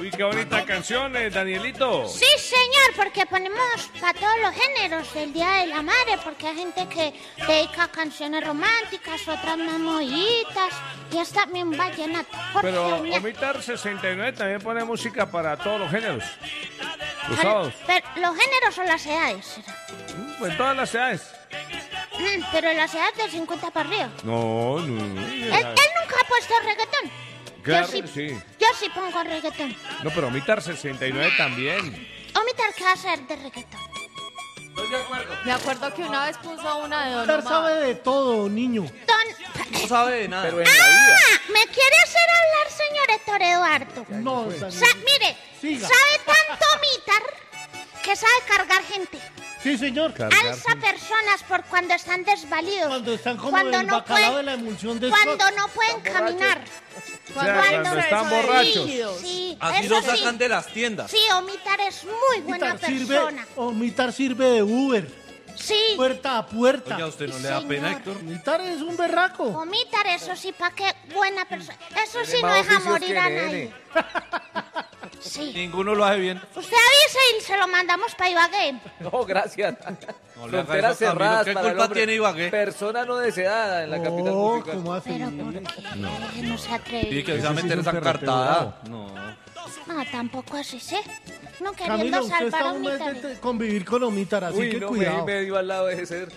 Uy, qué bonita canción, Danielito. Sí, señor, porque ponemos para todos los géneros del Día de la Madre, porque hay gente que dedica canciones románticas, otras más moviditas, y es también vallenato. Pero Omitar 69 también pone música para todos los géneros. Los sábados. Pero, ¿los géneros o las edades? Pues todas las edades. Pero las edades de 50 para arriba. No. Él nunca ha puesto reggaetón. Claro yo sí, que sí. Yo sí pongo reggaetón. No, pero Omitar 69 también. Omitar, ¿qué va a hacer de reggaetón? Estoy de acuerdo. Me acuerdo que una vez puso una de Don Omitar Omar. sabe de todo, niño. No sabe de nada. Pero en la vida. ¿Me quiere hacer hablar, señor Héctor Eduardo? No, Mire, Siga. sabe tanto Omitar que sabe cargar gente. Sí, señor. Alza personas por cuando están desvalidos. Cuando están como Cuando el no bacalao pueden- de la emulsión de Cuando Scott. no pueden caminar. Cuando están borrachos. Sí, Así eso lo sí. sacan de las tiendas. Sí, Omitar es muy buena persona. Omitar sirve de Uber. Sí, Puerta a puerta. Oye, ¿a usted no Sí, le da pena, señor. Héctor? Omitar es un berraco. Omitar, eso sí, ¿para qué buena persona? Eso sí no más deja oficios morir que a nene. nadie. Sí. Ninguno lo hace bien. Usted avise y se lo mandamos para Ibagué. No, gracias. No le haga Fronteras eso a Camilo. cerradas ¿Qué para el culpa hombre. tiene Ibagué? Persona no deseada en la capital Oh, musical. ¿cómo así? Pero ¿por qué? No se atreve. Tiene que Ese se va a sí meter es un esa perreteo cartada. bravo. No. No, tampoco así, ¿sí? No queriendo Camilo, usted salvar está a un mes Omitar. de convivir con Omitar, así Uy, que no, cuidado. medio al lado de ser.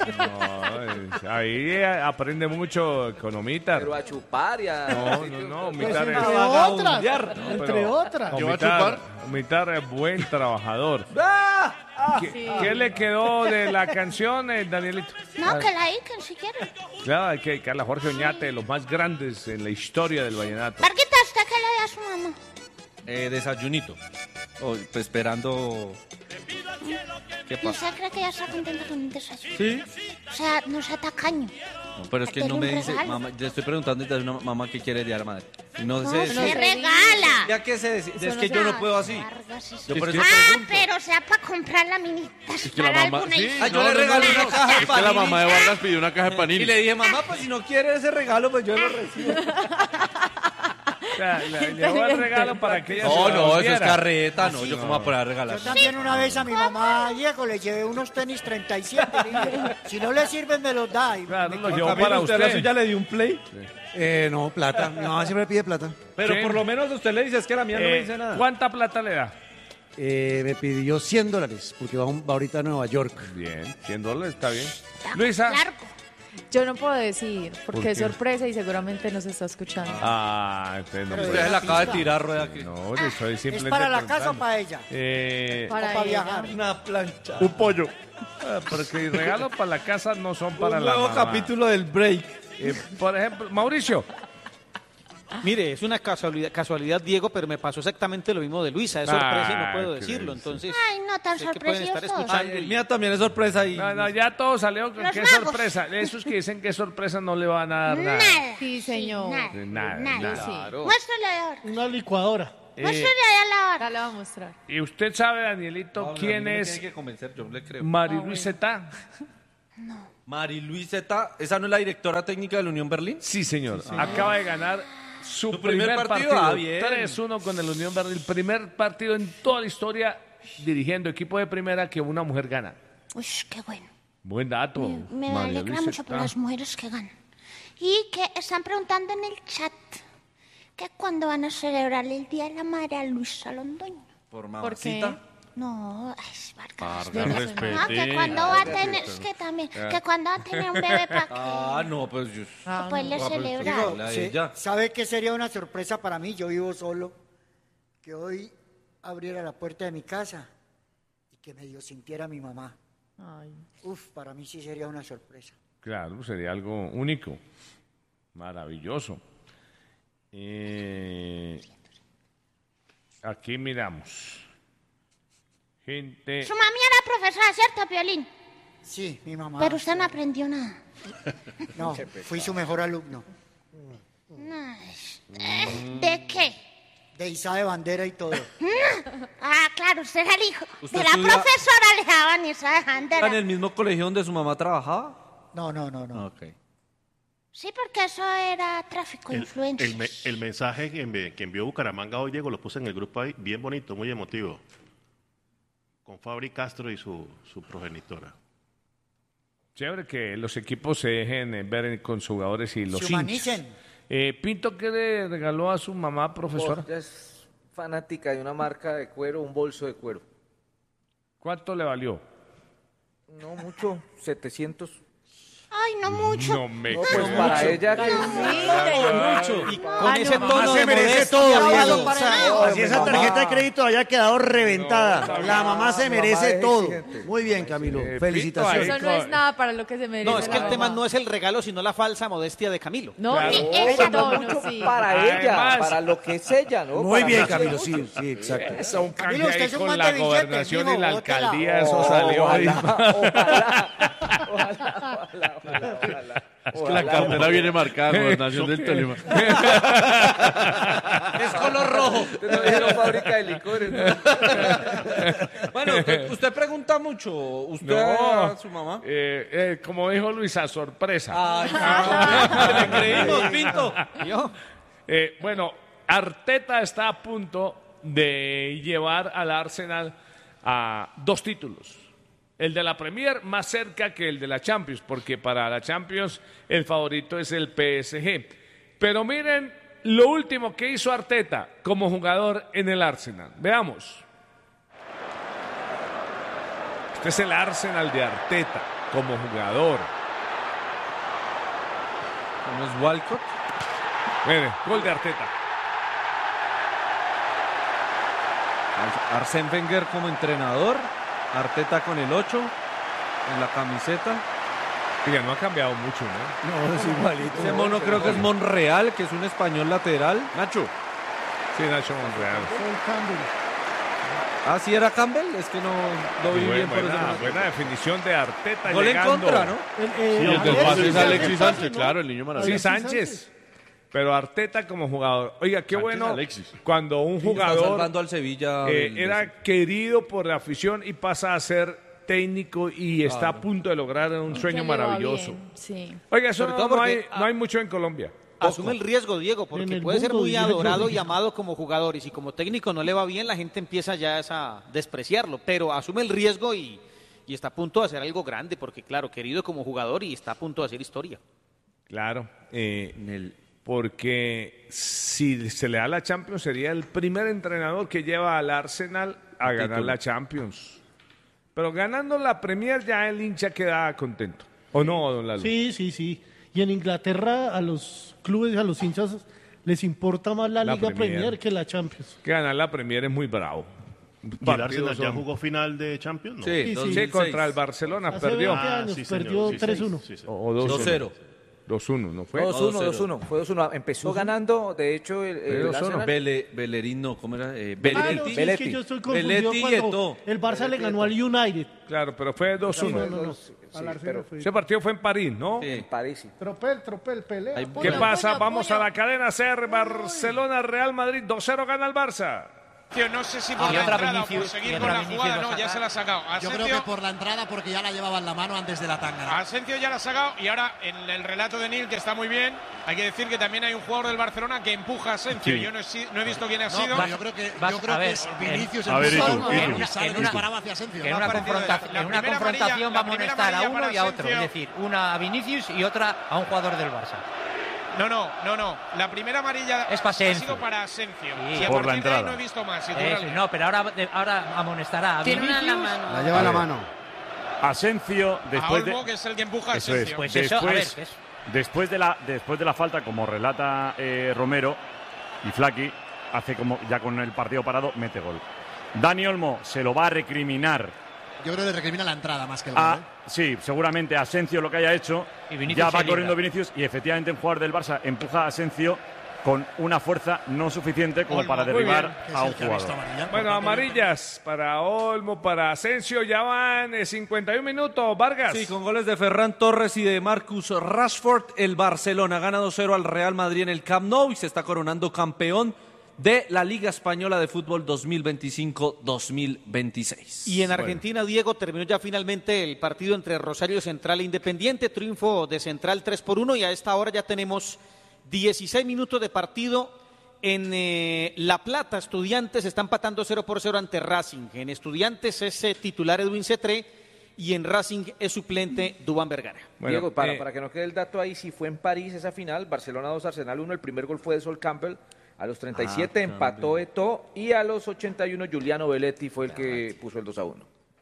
No, ahí aprende mucho con Omitar. Pero a chupar y a... No, Pues Omitar entre es... otras, No, entre pero- otras. Omitar es buen trabajador. ¡Ah! ¿Qué le quedó de la canción, Danielito? No, que la dediquen si quieren. Claro, hay que dedicarle a Jorge Oñate, de los más grandes en la historia del vallenato. Marquita, ¿usted qué le da a su mamá? Desayunito. Oh, pues esperando. ¿Qué ¿Y pasa? usted cree que ella está contenta con el desayuno? Sí. O sea, no sea tacaño. No, pero es que Dele no me un dice, regalo. mamá, le estoy preguntando a una mamá qué quiere el día de la madre. Y no, No, sé se si- regala. Ya que se decide, es no que se yo no hace. puedo así. Vargas, Yo por Es eso que- pregunto. pero sea para comprar laminillas que la para mamá- alguna sí, hija. Ah, yo le regalé una caja de Es que la panini. mamá de Vargas pidió una caja de Y panini. le dije, mamá, pues si no quiere ese regalo, pues yo lo recibo. O sea, le llevó el regalo para que ella se No, lo no, eso es diera. carreta, no, yo cómo voy a poder regalar. Yo también una vez a mi mamá, Diego, le llevé unos tenis 37. le dije, si no le sirven, me los da. Y Claro, me lo llevó para usted. le dio un play? No, plata. Mi mamá siempre pide plata. Pero Sí. por lo menos usted le dice, es que la mía no me dice nada. ¿Cuánta plata le da? Me pidió $100 porque va ahorita a Nueva York. Bien, $100, está bien. Luisa. Largo. Yo no puedo decir, ¿Por porque es qué? sorpresa y seguramente nos está escuchando. Ah, entonces no Pero puede. Usted le acaba de tirar rueda aquí. No, le estoy ¿Es simplemente para la casa o preguntando. para ella? Para para ella. viajar. Una plancha. Un pollo. Porque regalos para la casa no son para Un la nuevo mamá. capítulo del break. Por ejemplo, Mauricio. Mire, es una casualidad, Diego, pero me pasó exactamente lo mismo de Luisa. Es sorpresa y no puedo qué decirlo. delicia. Entonces, Ay, no tan sé que pueden estar sorpresivos todos. escuchando. El mío también es sorpresa y... No, ya todo salió con Los qué magos. sorpresa. Esos que dicen que es sorpresa no le van a dar nada. Nada. Sí, señor. Nada. Nada. Sí. Muéstrale ahora. Una licuadora. Muéstrale allá la hora. Ya le voy a mostrar. ¿Y usted sabe, Danielito, quién es Tiene que convencer, yo le creo. Mariluis Zeta? Mariluiseta, ¿esa no es la directora técnica de la Unión Berlín? Sí, señor. Acaba de ganar su ¿Su primer primer partido. partido? Ah, bien. 3-1 con el Unión Berlín. El primer partido en toda la historia dirigiendo equipo de primera que una mujer gana. Uy, qué bueno. Buen dato. Me María alegra Luisa mucho por Zeta. las mujeres que ganan. Y que están preguntando en el chat que cuándo van a celebrar el Día de la Madre a Luisa Londoño. Por ¿Por mamacita. qué? No, ay, Vargas. Vargas, No, respete. que cuando va a tener, es que también, que cuando va a tener un bebé para que Ah, no, pues yo... pues le celebrar. La de Sí, ella. ¿sabe qué sería una sorpresa para mí? Yo vivo solo. Que hoy abriera la puerta de mi casa y que medio sintiera a mi mamá. Ay. Uf, para mí sí sería una sorpresa. Claro, sería algo único. Maravilloso. Aquí miramos. Gente. Su mami era profesora, ¿cierto, Piolín? Sí, mi mamá. Pero usted no aprendió nada. No, fui su mejor alumno. ¿De qué? De Isa de bandera y todo. Ah, claro, usted era el hijo ¿Usted de la estudia- profesora, le daban esa ¿Está en bandera. el mismo colegio donde su mamá trabajaba? No. Ok. Sí, porque eso era tráfico de influencias. El mensaje que envió Bucaramanga hoy, Diego, lo puse en el grupo ahí, bien bonito, muy emotivo, con Fabri Castro y su progenitora. Chévere que los equipos se dejen ver con sus jugadores y los Se humanicen. hinchas. Pinto, ¿qué le regaló a su mamá, profesora? Ella es fanática de una marca de cuero, un bolso de cuero. ¿Cuánto le valió? No mucho, 700. Ay, no mucho. No me No, pues creo. para ella que... Y con ese Mamá tono se de merece modestia, todo, Diego. Diego. No, Así esa mamá. tarjeta de crédito haya quedado reventada. No, La mamá se mamá merece es todo. exigente. Muy bien, Camilo. Pinto, Felicitaciones. Eso no es nada para lo que se merece. No, es que la el tema mamá. no es el regalo, sino la falsa modestia de Camilo. No, Claro. ni No, ese pero tono, mucho sí. para ella, Además- para lo que es ella, ¿no? Muy Para bien, mí, Camilo. Sí, sí, exacto. Eso, un Camilo, canje usted ahí es un con man la de billetes, gobernación mijo, y la bótela. alcaldía, eso salió ahí. Ojalá. Es que la cartera viene marcada, Gobernación del Tolima. Es color rojo. No dijeron fábrica de licores, ¿no? Bueno, usted pregunta mucho. ¿Usted No. a su mamá? Como dijo Luisa, sorpresa. Le creímos, Pinto. Bueno, Arteta está a punto de llevar al Arsenal a 2 títulos. El de la Premier más cerca que el de la Champions, porque para la Champions el favorito es el PSG. Pero miren lo último que hizo Arteta como jugador en el Arsenal. Veamos. Este es el Arsenal de Arteta como jugador. ¿Cómo es Walcott? Miren, gol de Arteta. Arsène Wenger como entrenador. Arteta con el 8 en la camiseta. Ya no ha cambiado mucho, ¿no? No, es igualito. Ese mono creo que es Monreal, que es un español lateral. Nacho. Sí, Nacho Monreal. Ah, ¿sí era Campbell? Es que no lo vi bien por ese Buena, momento. buena definición de Arteta. Gol en llegando. contra, ¿no? Sí, el del pase es Alexis Sánchez, claro, el niño Sí, maravilla. Sánchez. Pero Arteta como jugador. Oiga, qué Sánchez, bueno Alexis. cuando un Está jugador salvando al Sevilla. era querido por la afición y pasa a ser técnico y está a punto de lograr un sueño Que le va maravilloso. bien, sí. Oiga, eso Sobre todo no porque, hay, no hay mucho en Colombia. Asume el riesgo, Diego, En porque el puede ser mundo, muy diría yo. adorado y amado como jugador. Y si como técnico no le va bien, la gente empieza ya a despreciarlo. Pero asume el riesgo y está a punto de hacer algo grande, porque claro, querido como jugador y está a punto de hacer historia. Claro. Porque si se le da la Champions, sería el primer entrenador que lleva al Arsenal a ganar la Champions. Pero ganando la Premier ya el hincha queda contento. ¿O no, don Lalo? Sí, sí, sí. Y en Inglaterra a los clubes, a los hinchas, les importa más la La Liga Premier. Premier que la Champions. Que ganar la Premier es muy bravo. ¿Y el Partidos Arsenal ya son- jugó final de Champions? ¿no? Sí, Sí, 2006. Sí, contra el Barcelona Hace perdió. 20 años sí, señor, perdió sí, 3-1. sí, sí. O 2-1. 2-0. 2-1, ¿no fue? 2-1. Fue 2-1. Empezó ganando, de hecho, el 2-1. Arsenal. Bellerín, no, ¿cómo era? Ah, no, sí, Belletti. es Belletti. que yo estoy confundido Belletti y cuando Eto'o. el Barça le ganó al United. Claro, pero fue 2-1. No. Sí, Al Arsenal pero fue. Ese partido fue en París, ¿no? Sí. en París, sí. Tropel, pelea. Ahí- ¿Qué Puño, pasa? puño, Vamos puño. a la cadena SER, Barcelona, Real Madrid, 2-0 gana el Barça. No sé si por la entrada o por seguir con la jugada, no, ya se la ha sacado. Yo creo que por la entrada porque ya la llevaba en la mano antes de la tanga. Asensio ya la ha sacado y ahora en el relato de Nil, que está muy bien, hay que decir que también hay un jugador del Barcelona que empuja a Asensio. Sí. Yo no he visto quién ha No, sido. pero yo creo que es Vinicius A ver, el Itu, que Itu. sale En y una- disparaba hacia Asensio. En ha una, parecido confrontación, la en una primera confrontación amarilla- va a la primera amonestar a amarilla uno para y a otro. Es Asensio. decir, una a Vinicius y otra a un jugador del Barça. No. La primera amarilla Es para ha sido Asensio. para Asensio. Sí. Y a Por la partir de ahí entrada. no he visto más. Eso, Iturralde. no, pero ahora amonestará a Tiene una en la Vinicius. mano. La lleva en la mano. Asensio, A después Olmo, de, que es el que empuja a eso es, Asensio. Pues eso, a ver, después, es- después de la falta, como relata Romero y Flaky, hace como ya con el partido parado, mete gol. Dani Olmo se lo va a recriminar. Yo creo que le recrimina la entrada más que el a, gol. sí, seguramente a Asensio lo que haya hecho. Y Vinicius Ya se va libra. corriendo Vinicius y efectivamente un jugador del Barça empuja a Asensio con una fuerza no suficiente como Olmo, para muy derribar bien, Que es a un el que ha visto jugador. amarilla. Bueno, amarillas para Olmo, para Asensio, ya van 51 minutos. Vargas. Sí, con goles de Ferran Torres y de Marcus Rashford, el Barcelona gana 2-0 al Real Madrid en el Camp Nou y se está coronando campeón de la Liga Española de Fútbol 2025-2026. Y en Argentina, Diego, terminó ya finalmente el partido entre Rosario Central e Independiente, triunfo de Central 3-1 y a esta hora ya tenemos 16 minutos de partido. En La Plata, Estudiantes está empatando 0-0 ante Racing. En Estudiantes es titular Edwin Cetré y en Racing es suplente Duván Vergara. Bueno, Diego, para que no quede el dato ahí, si fue en París esa final, Barcelona 2, Arsenal 1, el primer gol fue de Sol Campbell, a los 37 empató Eto'o y a los 81 Giuliano Belletti fue el que puso el 2-1.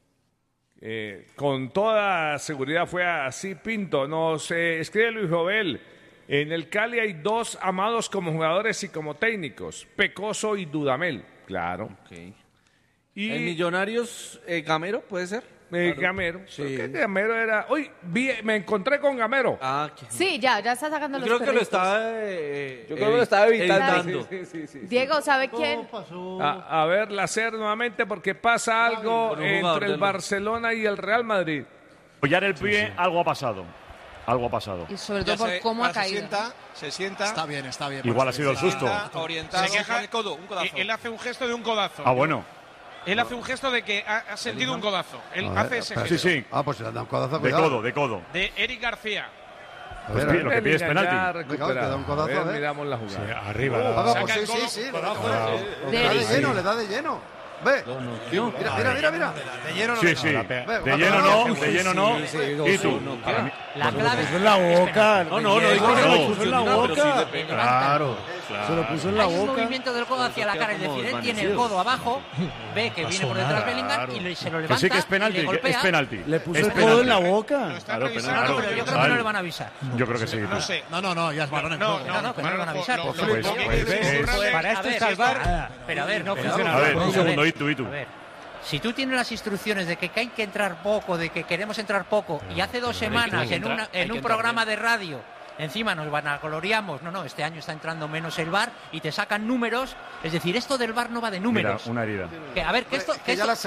Con toda seguridad fue así, Pinto. Nos escribe Luis Jovel. En el Cali hay dos amados como jugadores y como técnicos, Pecoso y Dudamel. Claro. Y ¿en Millonarios, Gamero puede ser? Gamero. Sí. Gamero era... Uy, me encontré con Gamero. Sí, ya está sacando los creo que lo perritos. Yo creo que lo estaba evitando. Sí. Diego, ¿sabe quién? A ver, Lacer nuevamente, porque pasa algo entre el Barcelona y el Real Madrid. Apoyar el pie, algo ha pasado. Algo ha pasado. Y sobre todo por cómo ha caído. Se sienta. Está bien. Igual ha sido el susto. Orientado. Se queja, el codo, un codazo. Él hace un gesto de un codazo. Bueno. Él hace un gesto de que ha sentido un codazo. Él hace ese gesto. Sí. Pues si le dan un codazo, de codo. De Eric García. Lo que pide es penalti. Miramos la jugada. Sí, arriba. Sí. Le da de lleno. Ve. Mira. De lleno no. Sí. De lleno no. ¿Y tú? La clave en la boca. No digo que lo puso en la boca. Claro. Se lo puso en la hay un boca. movimiento del codo hacia la cara, es decir, él tiene el codo abajo, ve que viene por detrás Bellingham y se lo levanta. Que sí que es penalti, y le golpea. es penalti. Le puso el codo en la boca. Claro, pero yo creo que no le van a avisar. Yo creo que sí. No sé. No, ya es balón en juego. No, que no le van a avisar. Para esto está el VAR. Pero a ver, no funciona. A ver, un segundo, y tú. A ver. Si tú tienes las instrucciones de que hay que entrar poco, de que queremos entrar poco, y hace 2 semanas en un programa de radio encima nos vanagloriamos, este año está entrando menos el VAR y te sacan números, es decir, esto del VAR no va de números. Mira, una herida. Que a ver, que esto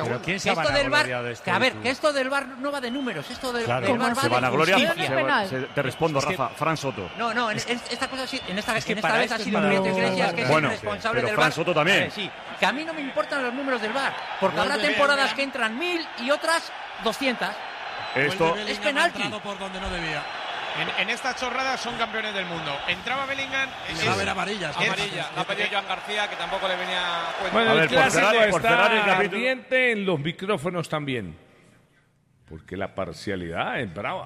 del VAR no va de números, esto del VAR va de justicia. Te respondo, Rafa, Fran Soto. No, esta cosa en esta vez ha sido Prieto Iglesias, que es el responsable del VAR. Fran Soto también. Sí, que a mí no me importan los números del VAR, porque habrá temporadas que entran 1000 y otras 200. Esto es penalti. Por donde no debía. En esta chorrada son campeones del mundo. Entraba Bellingham. Va a haber amarillas. La ha pedido Joan García, que tampoco le venía a cuenta. Bueno, el clásico está ardiente en los micrófonos también. Porque la parcialidad es brava.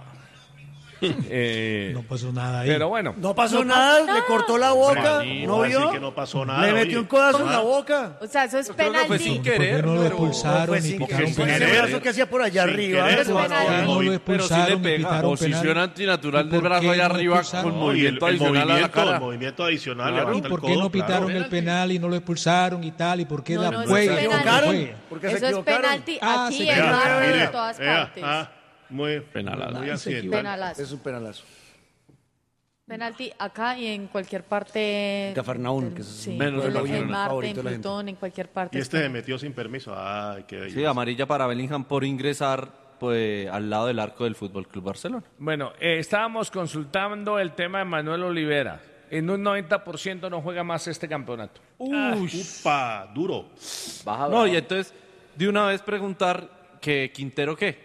No pasó nada ahí. Pero bueno. No pasó nada, le cortó la boca. ¿No vio? Que no pasó nada. Le metió un codazo en la boca. O sea, eso es penalti. Fue sin querer. No lo expulsaron ni pitaron penal. Ese brazo que hacía por allá arriba. No lo expulsaron ni pitaron posición penal. antinatural del brazo allá arriba con movimiento adicional a la cara. Movimiento adicional. ¿Y por qué no pitaron el penal y no lo expulsaron y tal? ¿Y por qué da juego? Eso es penalti aquí en VAR en todas partes. Muy penalazo. Es un penalazo. Penalti acá y en cualquier parte. Cafarnaún, que es menos en Marte, en Plutón, en cualquier parte. Y este se metió sin permiso. Ay, qué belleza. Sí, amarilla para Bellingham por ingresar al lado del arco del Fútbol Club Barcelona. Bueno, estábamos consultando el tema de Manuel Olivera. En un 90% no juega más este campeonato. Upa, duro. No, y entonces, de una vez preguntar que Quintero qué.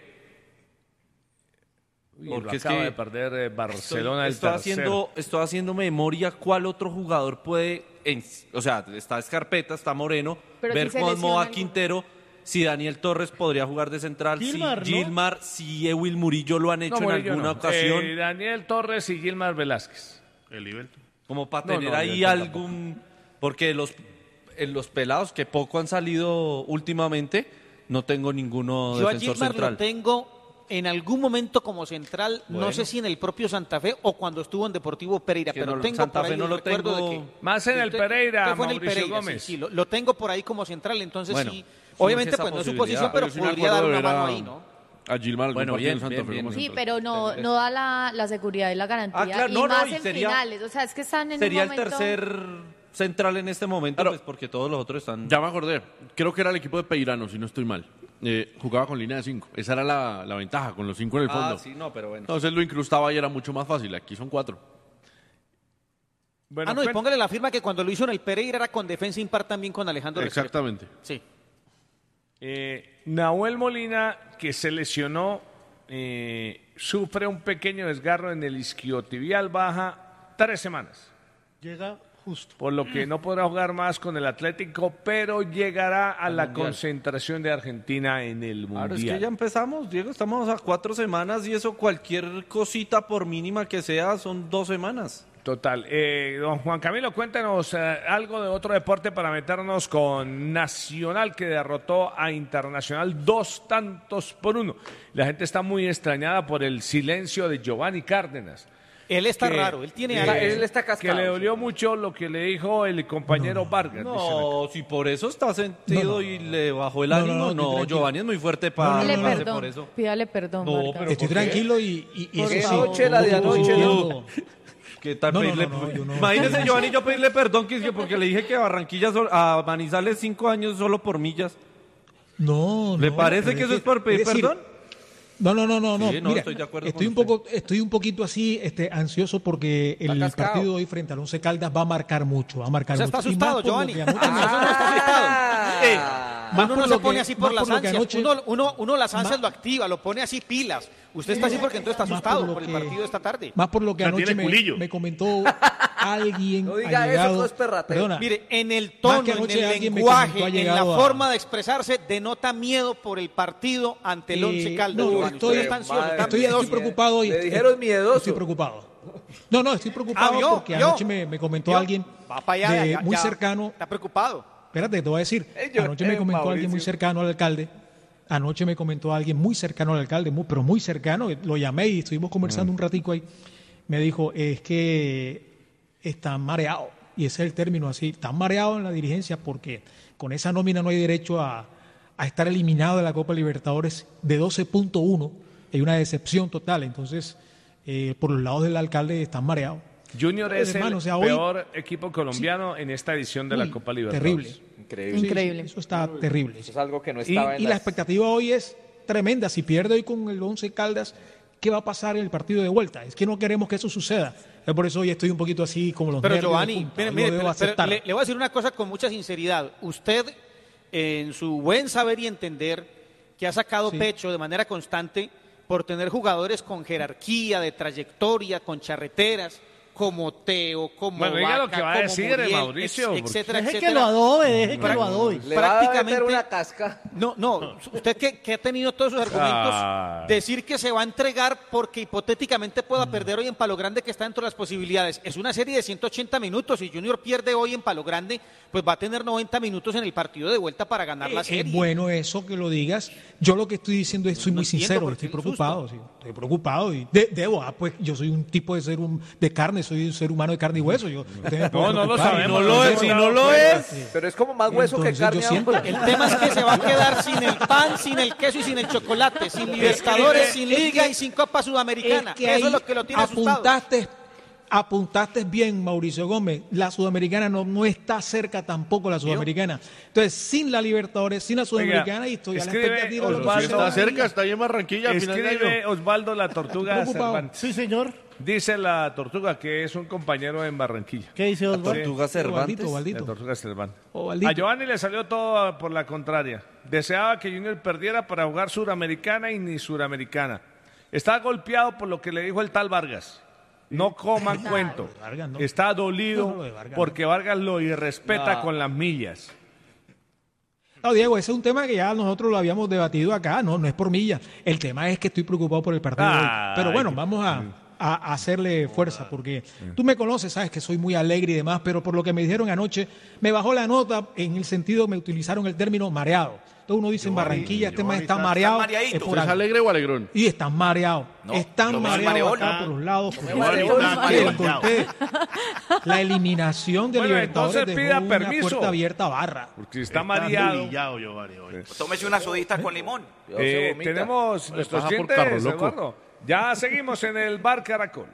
Porque acaba de perder Barcelona el tercero. Estoy haciendo memoria cuál otro jugador puede, o sea, está Escarpeta, está Moreno, pero ver cómo va Quintero, si Daniel Torres podría jugar de central, Gilmar, si Gilmar, si Ewil Murillo lo han hecho en alguna ocasión. Daniel Torres y Gilmar Velázquez. El Ibelto. Como para tener ahí algún... Porque en los pelados que poco han salido últimamente, no tengo ninguno Yo defensor a Gilmar central. Lo tengo en algún momento como central, no sé si en el propio Santa Fe o cuando estuvo en Deportivo Pereira, pero tengo Santa por ahí Fe no lo recuerdo tengo. de que Más en el Pereira, fue en el Mauricio Pereira, Gómez. Sí, lo tengo por ahí como central, entonces bueno, sí, obviamente pues no es su posición, pero podría dar una mano ahí, ¿no? A Gilmar, bueno, bien, Santa Fe. Sí, pero no da la seguridad y la garantía. Claro, y más en finales. O sea, es que están en sería un momento... el tercer central en este momento, pues porque todos los otros están... Ya me acordé. Creo que era el equipo de Peirano, si no estoy mal. Jugaba con línea de 5. Esa era la ventaja, con los 5 en el fondo. 5 en el fondo. Ah, sí, no, pero bueno. Entonces lo incrustaba y era mucho más fácil. Aquí son 4. Entonces lo incrustaba y era mucho más fácil. Aquí son 4. Entonces lo incrustaba y era mucho más fácil. Aquí son 4. Entonces lo incrustaba y era mucho más fácil. Aquí son 4. Bueno, y póngale la firma que cuando lo hizo en el Pereira era con defensa impar también con Alejandro Restrepo. Exactamente. Sí. Nahuel Molina, que se lesionó, sufre un pequeño desgarro en el isquiotibial, baja 3 semanas. Llega justo. Por lo que no podrá jugar más con el Atlético, pero llegará a la concentración de Argentina en el Mundial. Claro, es que ya empezamos, Diego, estamos a 4 semanas y eso cualquier cosita por mínima que sea son 2 semanas. Total. Don Juan Camilo, cuéntanos algo de otro deporte para meternos con Nacional, que derrotó a Internacional 2-1. La gente está muy extrañada por el silencio de Giovanni Cárdenas. Él está raro, él tiene algo. Él está cascado. Que le dolió mucho lo que le dijo el compañero Vargas. No, si por eso está sentido y le bajó el ánimo, no, Giovanni es muy fuerte para por eso. Pídale perdón, No, Vargas. Estoy tranquilo y eso sí. La de anoche, ¿no? ¿Qué tal pedirle? Imagínese, Giovanni, yo pedirle perdón porque le dije que a Barranquilla, a Manizales 5 años solo por millas. No, ¿Le parece que eso es por pedir perdón? No. Sí, Mira, estoy de acuerdo estoy un poquito así ansioso porque el partido de hoy frente al Once Caldas va a marcar mucho. Va a marcar mucho. Está asustado, Giovanni. Está asustado. Uno no se pone así por las ansias. Uno las ansias lo activa, lo pone así pilas. Usted está así porque entonces está asustado por el partido de esta tarde. Más por lo que anoche me comentó alguien. No diga allegado, eso, es perrateo. Perdona, mire, en el tono, en el lenguaje, en la forma de expresarse, denota miedo por el partido ante el Once Caldas. No, estoy preocupado. Le dijeron miedoso. Estoy preocupado. No, estoy preocupado porque anoche me comentó alguien muy cercano. Está preocupado. Espérate, te voy a decir. Anoche me comentó alguien muy cercano al alcalde. Anoche me comentó alguien muy cercano al alcalde, pero muy cercano. Lo llamé y estuvimos conversando un ratico ahí. Me dijo, es que están mareados. Y ese es el término así. Están mareados en la dirigencia porque con esa nómina no hay derecho a estar eliminado de la Copa Libertadores de 12.1. Hay una decepción total. Entonces, por los lados del alcalde están mareados. Junior es el peor equipo colombiano en esta edición de la Copa Libertadores. Increíble. Eso está terrible. Eso es algo que no estaba y la expectativa hoy es tremenda. Si pierde hoy con el Once Caldas, ¿qué va a pasar en el partido de vuelta? Es que no queremos que eso suceda. Por eso hoy estoy un poquito así como los nervios. Pero Giovanni, pero le voy a decir una cosa con mucha sinceridad. Usted, en su buen saber y entender, que ha sacado pecho de manera constante por tener jugadores con jerarquía, de trayectoria, con charreteras, como Teo, como diga lo Vaca, que va a como decir, Muriel, Mauricio. etcétera. Deje que lo adobe. Le va a meter una casca. No, usted que ha tenido todos esos argumentos, decir que se va a entregar porque hipotéticamente pueda perder hoy en Palo Grande, que está dentro de las posibilidades. Es una serie de 180 minutos. Si Junior pierde hoy en Palo Grande, pues va a tener 90 minutos en el partido de vuelta para ganar la serie. Es bueno eso que lo digas. Yo lo que estoy diciendo es, soy muy sincero, estoy preocupado. Sí, estoy preocupado y pues yo soy un tipo de carne, soy un ser humano de carne y hueso. No lo sabemos. No lo es. Pero es como más hueso que carne. El tema es que se va a quedar sin el pan, sin el queso y sin el chocolate, sin Libertadores, sin Liga y sin Copa Sudamericana. Eso es lo que lo tiene asustado. Apuntaste bien, Mauricio Gómez. La Sudamericana no está cerca tampoco, la Sudamericana. Entonces, sin la Libertadores, sin la Sudamericana, y estoy a la expectativa de lo que está cerca, está ahí en Barranquilla. Escribe Osvaldo la Tortuga Cervantes. Sí, señor. Dice la Tortuga que es un compañero en Barranquilla. ¿Qué dice Osvaldo? Tortuga Cervantes. La Tortuga Cervantes. A Giovanni le salió todo por la contraria. Deseaba que Junior perdiera para jugar Suramericana y ni Suramericana. Está golpeado por lo que le dijo el tal Vargas. No coman cuento. Está dolido porque Vargas lo irrespeta con las millas. No, Diego, ese es un tema que ya nosotros lo habíamos debatido acá. No es por millas. El tema es que estoy preocupado por el partido de hoy. Pero bueno, vamos a hacerle fuerza porque tú me conoces, sabes que soy muy alegre y demás, pero por lo que me dijeron anoche, me bajó la nota en el sentido, me utilizaron el término mareado. Entonces uno dice en Barranquilla, este man está mareado. ¿Es alegre o alegrón? Y están mareados. Están mareados acá por los lados. La eliminación de Libertadores dejó una puerta abierta a Barra. Porque está mareado. Tómese una sodita con limón. Tenemos nuestros clientes, Eduardo. Ya seguimos en el Bar Caracol.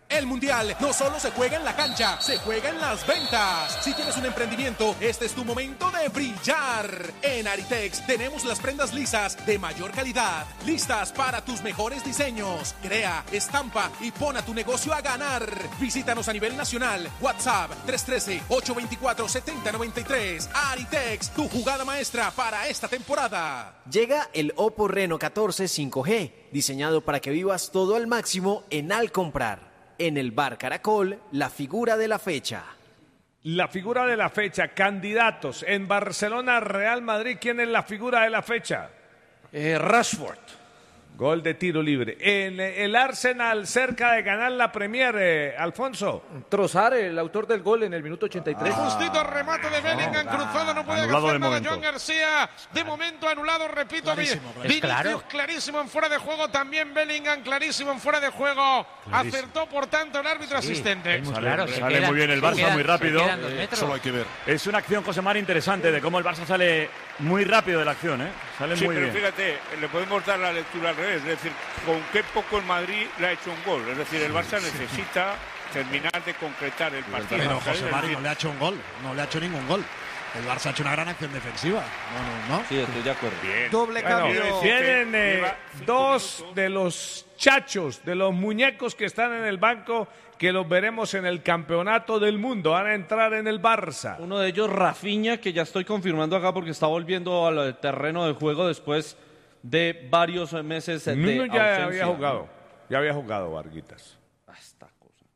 El Mundial no solo se juega en la cancha, se juega en las ventas. Si tienes un emprendimiento, este es tu momento de brillar. En Aritex tenemos las prendas lisas de mayor calidad, listas para tus mejores diseños. Crea, estampa y pon a tu negocio a ganar. Visítanos a nivel nacional. WhatsApp 313-824-7093. Aritex, tu jugada maestra para esta temporada. Llega el Oppo Reno 14 5G, diseñado para que vivas todo al máximo en al comprar. En el Bar Caracol, la figura de la fecha. La figura de la fecha, candidatos. En Barcelona, Real Madrid, ¿quién es la figura de la fecha? Rashford. Gol de tiro libre. En el Arsenal, cerca de ganar la Premier, Alfonso. Trossard, el autor del gol en el minuto 83. Justito remate de Bellingham, cruzado, no puede hacer nada Joan García. De momento anulado, repito. Vinicius clarísimo en fuera de juego, también Bellingham clarísimo en fuera de juego. Acertó, por tanto, el árbitro asistente. Sale muy bien el Barça, muy rápido. Solo hay que ver. Es una acción, José Mari, interesante de cómo el Barça sale muy rápido de la acción, ¿eh? Sale muy bien. Fíjate, le podemos dar la lectura al revés. Es decir, con qué poco el Madrid le ha hecho un gol. Es decir, el Barça necesita terminar de concretar el partido. Pero José Mari no le ha hecho un gol, no le ha hecho ningún gol. El Barça ha hecho una gran acción defensiva. No. Sí, estoy de acuerdo. Bien. Doble cambio. Tienen dos de los chachos, de los muñecos que están en el banco, que los veremos en el campeonato del mundo. Van a entrar en el Barça. Uno de ellos, Rafinha, que ya estoy confirmando acá porque está volviendo al terreno de juego después de varios meses de ausencia. Ya había jugado Varguitas. Esta cosa.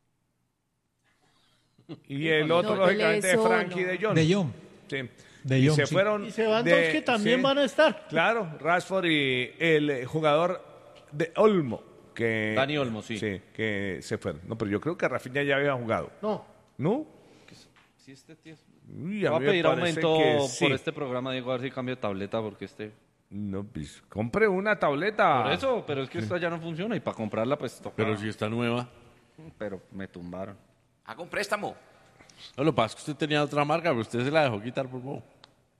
Y el otro, lógicamente, es Frankie de Jong. De Jong. Sí. De Jong, y se fueron. Y se van dos que también van a estar. Claro, Rashford y el jugador de Olmo. Dani Olmo, sí. Sí, que se fueron. No, pero yo creo que Rafinha ya había jugado. No. ¿No? Sí, Uy, voy a pedir aumento sí. por este programa, Diego, a ver si cambio de tableta, porque No, pues, compre una tableta. Por eso, pero es que esta ya no funciona y para comprarla, pues toca. Pero si está nueva. Pero me tumbaron. Haga un préstamo. No, lo que pasa es que usted tenía otra marca, pero usted se la dejó quitar por poco.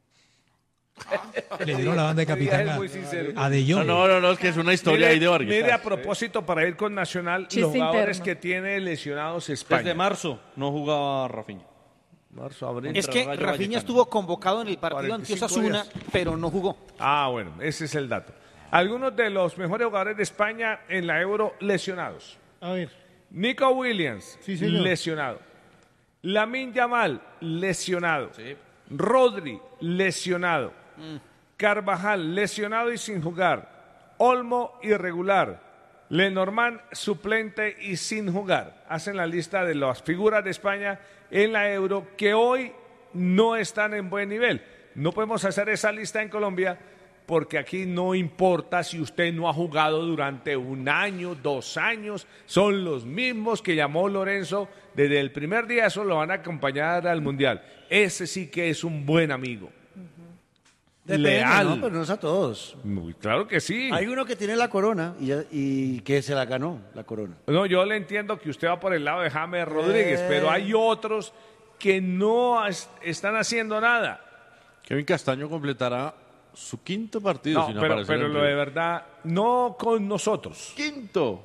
Le dieron la banda de capitán a De Jong. No, es que es una historia ahí de Vargas. Mire, a propósito, para ir con Nacional, los jugadores que tiene lesionados España. Desde marzo no jugaba Rafinha. Abril. Es que Rafinha estuvo convocado en el partido ante Osasuna, pero no jugó. Bueno, ese es el dato. Algunos de los mejores jugadores de España en la Euro lesionados. A ver. Nico Williams, lesionado. Lamine Yamal, lesionado. Sí. Rodri, lesionado. Carvajal, lesionado y sin jugar. Olmo, irregular. Lenormand, suplente y sin jugar. Hacen la lista de las figuras de España en la Euro que hoy no están en buen nivel. No podemos hacer esa lista en Colombia porque aquí no importa si usted no ha jugado durante 1 año, 2 años, son los mismos que llamó Lorenzo desde el primer día, eso lo van a acompañar al Mundial. Ese sí que es un buen amigo. Depende, leal. ¿no? Pero no es a todos. Claro que sí. Hay uno que tiene la corona y que se la ganó, la corona. No, yo le entiendo que usted va por el lado de James Rodríguez, pero hay otros que no están haciendo nada. Kevin Castaño completará su 5.º partido. No, pero lo de verdad, no con nosotros. 5.º.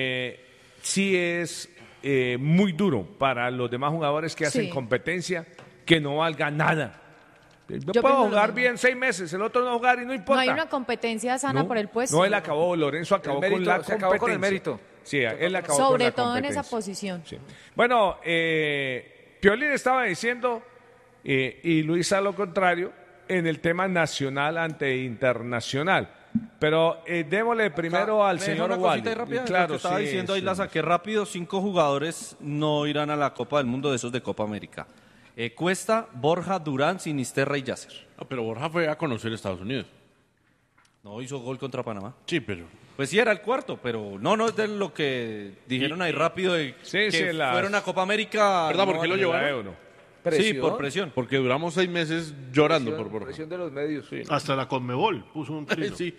Sí es muy duro para los demás jugadores que hacen competencia que no valga nada. Yo puedo jugar bien 6 meses, el otro no jugar y no importa. No hay una competencia sana por el puesto. No, él acabó, Lorenzo acabó con la competencia. Acabó con el mérito. Sí, él acabó sobre con la todo en competencia. esa posición. Sí. Bueno, Piolín estaba diciendo, y Luisa lo contrario, en el tema nacional ante internacional. Pero démosle primero al señor Wally. Claro, que estaba diciendo ahí la saqué rápido. 5 jugadores no irán a la Copa del Mundo de esos de Copa América. Cuesta, Borja, Durán, Sinisterra y Yasser. No, pero Borja fue a conocer Estados Unidos. No, hizo gol contra Panamá. Sí, pero... Pues sí, era el cuarto, pero no es de lo que dijeron ahí rápido de que fueron a Copa América. ¿Verdad? ¿Por qué lo llevaron? Sí, por presión. Porque duramos 6 meses llorando por Borja. Presión de los medios. Sí. Hasta la Conmebol puso un trino. Sí.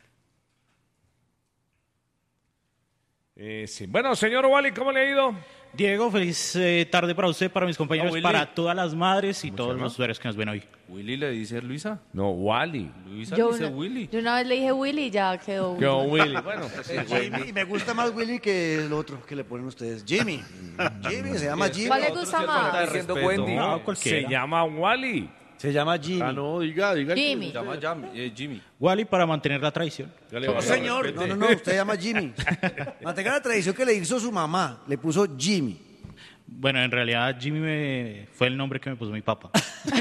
Sí. Bueno, señor Wally, ¿cómo le ha ido? Diego, feliz tarde para usted, para mis compañeros, para todas las madres y todos los usuarios que nos ven hoy. ¿Willy le dice Luisa? No, Wally. Luisa Yo dice una, Willy. yo una vez le dije Willy y ya quedó Willy. Quedó Willy. Bueno, Jimmy, me gusta más Willy que el otro que le ponen ustedes. Jimmy. Jimmy, se llama Jimmy. ¿Cuál le gusta más? Se llama Wally. Se llama Jimmy. Ah, no, diga. Jimmy. Se llama Jimmy. Wally para mantener la tradición. No, señor. No, usted llama Jimmy. Mantenga la tradición que le hizo su mamá. Le puso Jimmy. Bueno, en realidad Jimmy fue el nombre que me puso mi papá.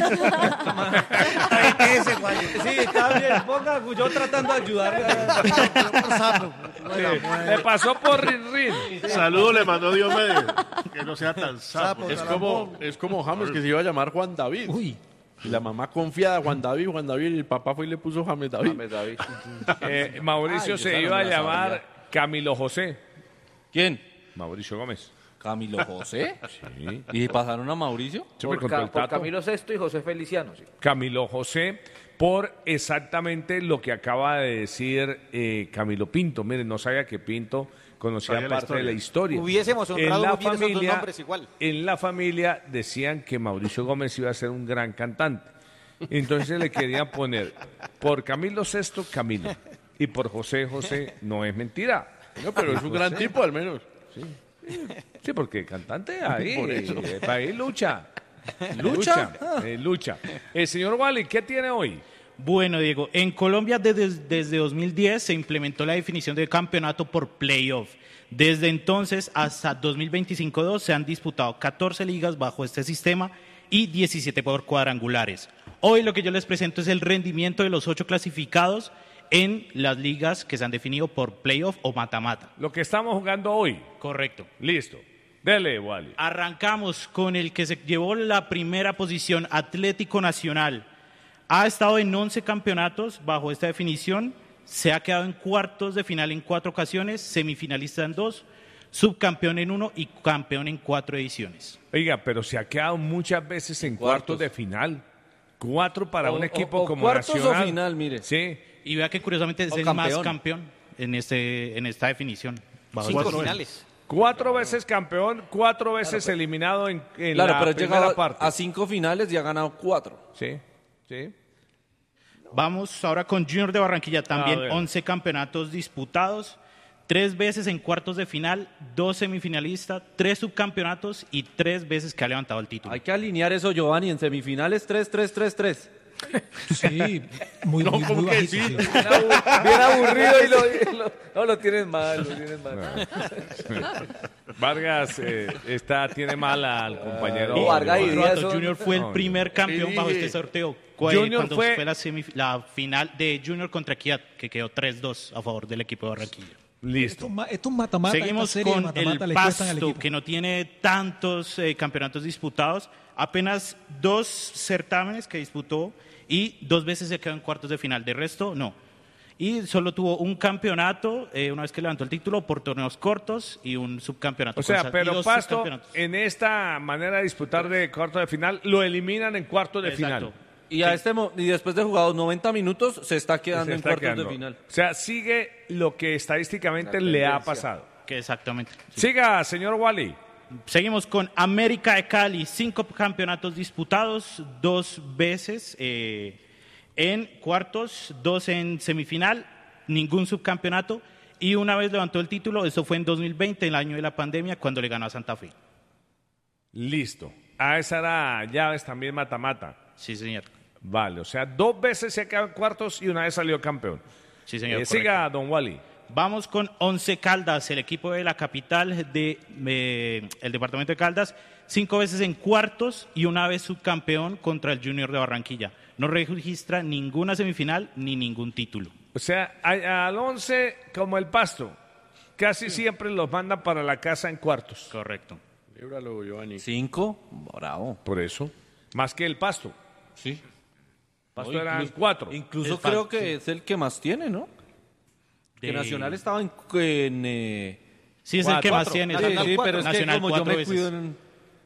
Sí, está bien. Ponga, yo tratando de ayudarle. Le pasó por Rin. Saludos le mandó Diomedes. Que no sea tan sapo. Es como James, que se iba a llamar Juan David. Uy. Y la mamá confiada, Juan David, y el papá fue y le puso James David. Mauricio se iba a llamar Camilo José. ¿Quién? Mauricio Gómez. ¿Camilo José? Sí. ¿Y pasaron a Mauricio? Por Camilo VI y José Feliciano. Sí. Camilo José, por exactamente lo que acaba de decir Camilo Pinto. Miren, no sabía que Pinto conocía parte de la historia. Hubiésemos honrado muy bien esos dos nombres igual. En la familia decían que Mauricio Gómez iba a ser un gran cantante. Entonces le querían poner por Camilo VI, Camilo. Y por José, no es mentira. No, pero es un gran tipo al menos. Sí, porque cantante ahí lucha. Lucha. El señor Wally, ¿qué tiene hoy? Bueno, Diego, en Colombia desde 2010 se implementó la definición de campeonato por playoff. Desde entonces hasta 2025-2 se han disputado 14 ligas bajo este sistema y 17 por cuadrangulares. Hoy lo que yo les presento es el rendimiento de los 8 clasificados en las ligas que se han definido por playoff o mata-mata. Lo que estamos jugando hoy. Correcto. Listo. Dele, Wally. Arrancamos con el que se llevó la primera posición, Atlético Nacional. Ha estado en 11 campeonatos bajo esta definición, se ha quedado en cuartos de final en 4 ocasiones, semifinalista en 2, subcampeón en 1 y campeón en 4 ediciones. Oiga, pero se ha quedado muchas veces en cuartos de final. 4 para un equipo como cuartos Nacional. O final, mire. Sí. Y vea que curiosamente es el más campeón en esta definición. 5 finales. 4 veces campeón, 4 veces eliminado en la pero primera parte. A 5 finales y ha ganado 4. Sí. Vamos ahora con Junior de Barranquilla, también 11 campeonatos disputados, 3 veces en cuartos de final, 2 semifinalistas, 3 subcampeonatos y 3 veces que ha levantado el título. Hay que alinear eso, Giovanni, en semifinales 3-3-3-3. Sí, muy bajito. Sí. Bien aburrido y lo tienen mal. Vargas tiene mal al compañero. Vargas y Díaz Junior fue el primer campeón bajo este sorteo. Cuando fue la final de Junior contra Equidad, que quedó 3-2 a favor del equipo de Barranquilla. Listo. Esto es mata-mata. Seguimos con el Pasto, que no tiene tantos campeonatos disputados. Apenas 2 certámenes que disputó y 2 veces se quedó en cuartos de final. De resto, no. Y solo tuvo un campeonato, una vez que levantó el título, por torneos cortos y un subcampeonato. O sea, pero Pasto, en esta manera de disputar de cuartos de final, lo eliminan en cuartos de final. Y, y después de jugados 90 minutos, se está quedando en cuartos de final. O sea, sigue lo que estadísticamente le ha pasado. Que exactamente. Sí. Siga, señor Wally. Seguimos con América de Cali, 5 campeonatos disputados, 2 veces en cuartos, 2 en semifinal, ningún subcampeonato y una vez levantó el título, eso fue en 2020, el año de la pandemia, cuando le ganó a Santa Fe. Listo. Esa era llaves también mata-mata. Sí, señor. Vale, o sea, 2 veces se quedó en cuartos y una vez salió campeón. Sí, señor. Siga, don Wally. Vamos con Once Caldas, el equipo de la capital del departamento de Caldas, 5 veces en cuartos y una vez subcampeón contra el Junior de Barranquilla. No registra ninguna semifinal ni ningún título. O sea, al 11, como el Pasto, casi siempre los mandan para la casa en cuartos. Correcto. Líbralo, Giovanni. 5, bravo. Por eso. Más que el Pasto. Sí. Pasto eran 4. Incluso creo que es el que más tiene, ¿no? Que Nacional estaba en sí, es el que más tiene. Sí, pero es Nacional que como yo me veces. cuido en...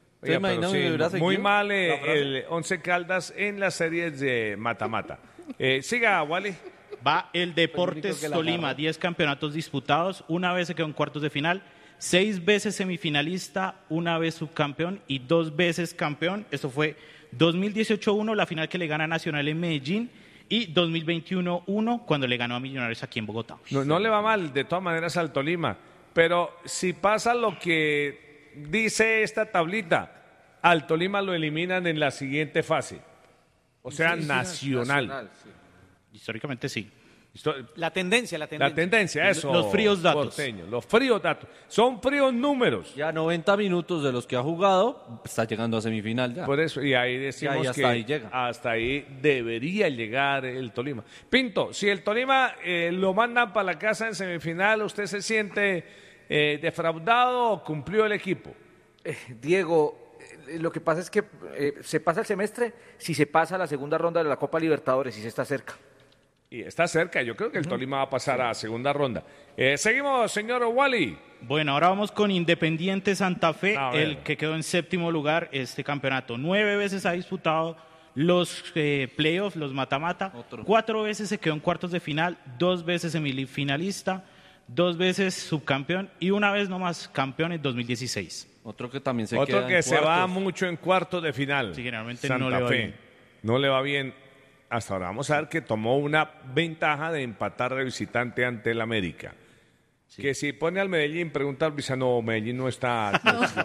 muy mal el Once Caldas en las series de mata-mata. Siga, Wally. Va el Deportes Tolima, 10 campeonatos disputados, una vez se quedó en cuartos de final, 6 veces semifinalista, una vez subcampeón y 2 veces campeón. Esto fue 2018-1, la final que le gana a Nacional en Medellín, y 2021-1, cuando le ganó a Millonarios aquí en Bogotá. No le va mal, de todas maneras, al Tolima. Pero si pasa lo que dice esta tablita, al Tolima lo eliminan en la siguiente fase. O sea, Sí, nacional. sí. Históricamente sí. La tendencia. La tendencia, eso. Los fríos datos. Porteño, los fríos datos. Son fríos números. Ya 90 minutos de los que ha jugado, está llegando a semifinal ya. Por eso, y ahí decimos hasta que ahí llega. hasta ahí debería llegar el Tolima. Pinto, si el Tolima lo mandan para la casa en semifinal, ¿usted se siente defraudado o cumplió el equipo? Diego, lo que pasa es que se pasa el semestre si se pasa a la segunda ronda de la Copa Libertadores y se está cerca. Y está cerca, yo creo que el Tolima va a pasar a segunda ronda. Seguimos, señor Wally. Bueno, ahora vamos con Independiente Santa Fe, A ver. el que quedó en 7º lugar este campeonato. 9 veces ha disputado los playoffs, los mata-mata. 4 veces se quedó en cuartos de final, 2 veces semifinalista, 2 veces subcampeón y una vez nomás campeón en 2016. Otro que también se Otro queda que en se va cuartos. mucho en cuartos de final. Sí, generalmente Santa no le va Fe. bien. No le va bien. Hasta ahora vamos a ver que tomó una ventaja de empatar de visitante ante el América. Que si pone al Medellín, pregunta al Luisa, no, Medellín no está.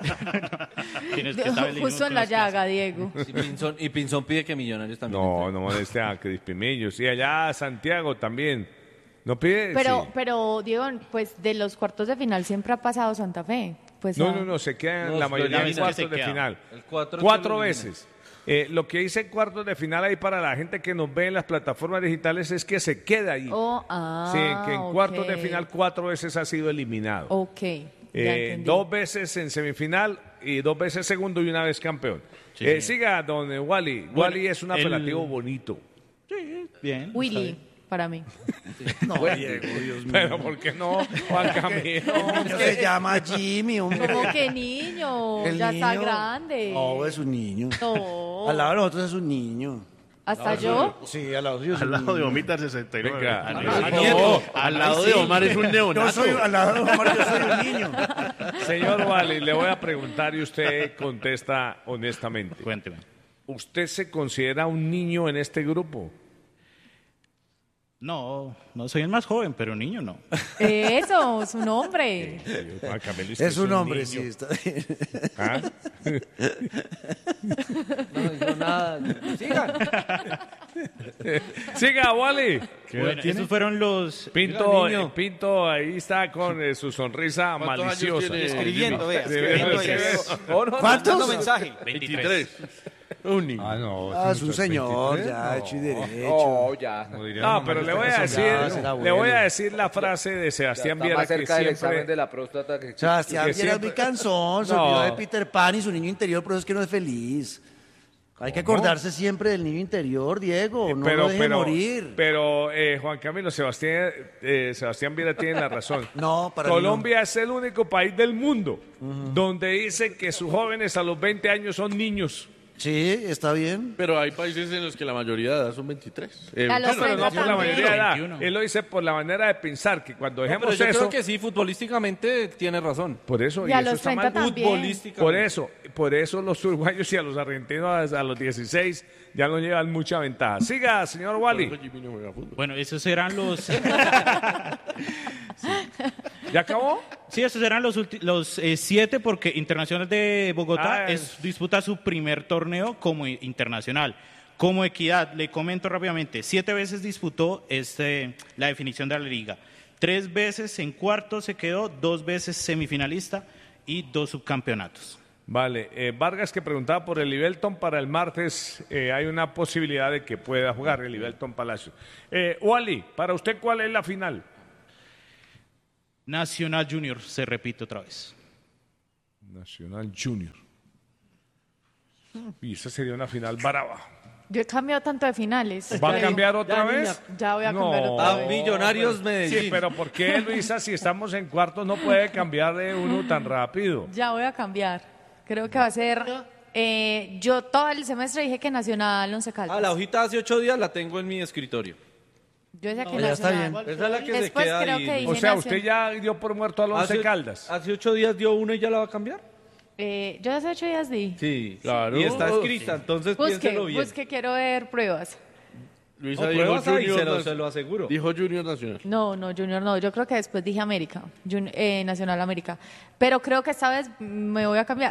Justo en la llaga, Diego. Y Pinzón pide que Millonarios también. No moleste a Crispimillos. Y allá Santiago también. ¿No pide? Sí. Pero, Diego, pues de los cuartos de final siempre ha pasado Santa Fe. Pues, No, se quedan la mayoría en cuartos de final. El 4 4 veces. Lo que dice cuartos de final ahí para la gente que nos ve en las plataformas digitales es que se queda ahí. Sí, que en cuartos de final 4 veces ha sido eliminado. Ok, ya entendí. 2 veces en semifinal y 2 veces segundo y una vez campeón. Sí. Siga, don Wally. Bueno, Wally es un apelativo bonito. Bien. Willy, para mí. No, Diego, Dios mío. Pero ¿por qué no, Juan Camilo? No se llama Jimmy, hombre. Como que niño, El ya está niño. grande. No, es un niño. No. Al lado de nosotros es un niño. ¿Hasta yo? Sí, al lado de Al lado de Omar 69. Venga. Al lado de Omar es un neonato. Al lado de Omar yo soy un niño. Señor Wally, le voy a preguntar y usted contesta honestamente. Cuénteme. ¿Usted se considera un niño en este grupo? No soy el más joven, pero niño no. Eso, es un hombre. Juan Camilo, Es un hombre, niño. sí, está bien. ¿Ah? No dijo nada. Sigan. Siga, Wally. Bueno, esos fueron los... Pinto ahí está con su sonrisa ¿Cuántos años maliciosa. tiene? Escribiendo, vea. Sí, Escribiendo sí, ahí. sí. ¿Cuántos? Mandando mensaje. 23. Un niño. Ah, es un señor, ya, hecho y derecho. No, ya. No, pero le voy a decir, le voy a decir la frase de Sebastián Está Viera más que cerca del examen siempre... de la próstata que... Sebastián que Viera es siempre- muy cansón, se No. olvidó de Peter Pan y su niño interior, por eso es que no es feliz. Hay que acordarse siempre del niño interior, Diego, no lo deje morir. Pero Juan Camilo, Sebastián Viera tiene la razón. No, para mí Colombia es el único país del mundo donde dice que sus jóvenes a los 20 años son niños. Sí, está bien. Pero hay países en los que la mayoría de edad son 23. A los Pero no 30 por la mayoría de edad. 21. Él lo dice por la manera de pensar, que cuando Pero dejemos yo eso... creo que sí, futbolísticamente tiene razón. Por eso, Y a eso los está 30 mal. también. Por eso los uruguayos y a los argentinos a los 16 ya no llevan mucha ventaja. Siga, señor Wally. Bueno, esos eran los... ¿Ya acabó? Sí, esos eran los 7 porque Internacional de Bogotá Ah, disputa su primer torneo como internacional. Como Equidad, le comento rápidamente, 7 veces disputó la definición de la liga. 3 veces en cuartos se quedó, 2 veces semifinalista y 2 subcampeonatos. Vale, Vargas que preguntaba por el Livelton para el martes, hay una posibilidad de que pueda jugar el Livelton Palacio. Wally, para usted, ¿cuál es la final? Nacional Junior, se repite otra vez. Nacional Junior. Y esa sería una final brava. Yo he cambiado tanto de finales. ¿Va a cambiar otra vez? Ya voy a cambiar otra vez. Millonarios Medellín. Sí, pero ¿por qué, Luisa, si estamos en cuartos no puede cambiar de uno tan rápido? Ya voy a cambiar. Creo que va a ser... yo todo el semestre dije que Nacional Once Caldas. La hojita hace 8 días la tengo en mi escritorio. Yo decía que ya está Nacional. bien. Esa es la que Después se queda creo ahí. que dije O sea, Nacional. usted ya dio por muerto al Once Caldas. Hace 8 días dio una y ya la va a cambiar. Yo hace 8 días di. Sí, claro. Y está escrita, entonces piénselo bien. Busque, quiero ver pruebas. Luisa No, dijo pruebas ahí, Junior, se lo aseguro. Dijo Junior Nacional. No, Junior no. Yo creo que después dije América, Nacional América. Pero creo que esta vez me voy a cambiar.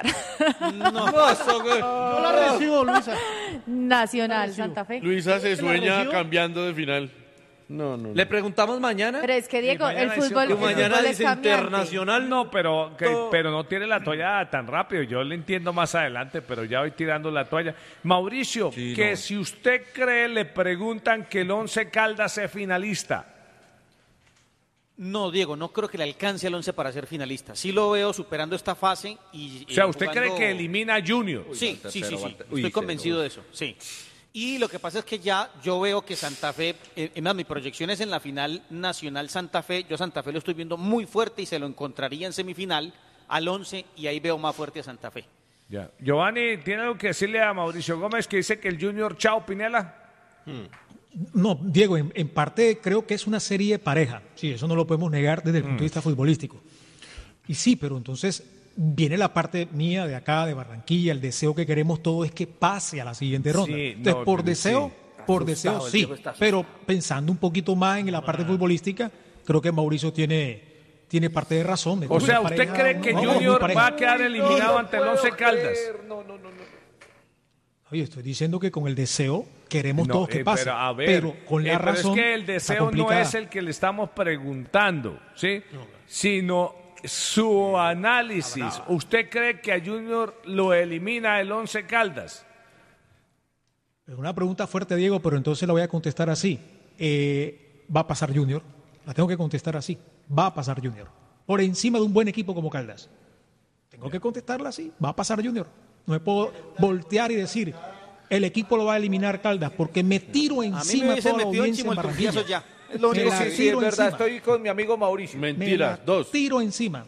Yo la recibo, Luisa. Nacional, Santa Fe. Luisa se ¿La sueña recibo? cambiando de final. No. ¿Le preguntamos mañana? Pero es que, Diego, el mañana dice fútbol, otro. el Mañana fútbol es dice cambiante. internacional. No, pero no tiene la toalla tan rápido. Yo le entiendo más adelante, pero ya voy tirando la toalla. Mauricio, Sí, que no. si usted cree, le preguntan que el Once Caldas es finalista. No, Diego, no creo que le alcance al 11 para ser finalista. Sí lo veo superando esta fase y O sea, ¿usted jugando- cree que elimina a Junior? Sí. Estoy convencido de eso, sí. Y lo que pasa es que ya yo veo que Santa Fe, más mi proyección es en la final nacional Santa Fe. Yo Santa Fe lo estoy viendo muy fuerte y se lo encontraría en semifinal al 11 y ahí veo más fuerte a Santa Fe. Ya. Giovanni, ¿tiene algo que decirle a Mauricio Gómez que dice que el Junior chao Pinela? No, Diego, en parte creo que es una serie pareja. Sí, eso no lo podemos negar desde el punto de vista futbolístico. Y sí, pero entonces viene la parte mía de acá, de Barranquilla, el deseo que queremos todos es que pase a la siguiente ronda. Sí, Entonces, no, por pero deseo, sí. por deseo, el sí. Diego está Pero pensando un poquito más en la parte futbolística, creo que Mauricio tiene parte de razón. O sea, ¿usted cree que Junior va a quedar eliminado ante el Once Caldas? No. Oye, estoy diciendo que con el deseo queremos No, todos que pase. pero, a ver, pero con la pero razón. es que el está deseo no complicada. es el que le estamos preguntando, ¿sí? Sino su análisis. ¿Usted cree que a Junior lo elimina el Once Caldas? Es una pregunta fuerte, Diego, pero entonces la voy a contestar así. Va a pasar Junior. La tengo que contestar así. Va a pasar Junior. Por encima de un buen equipo como Caldas. Tengo que contestarla así. Va a pasar Junior. No me puedo voltear y decir, el equipo lo va a eliminar Caldas, porque me tiro A mí encima me de toda hubiesen la metido audiencia encima en el Barranquilla. confiazo ya. Es lo único Me la que sí es tiro verdad. encima. Estoy con mi amigo Mauricio. Me la Mentiras, dos. tiro encima.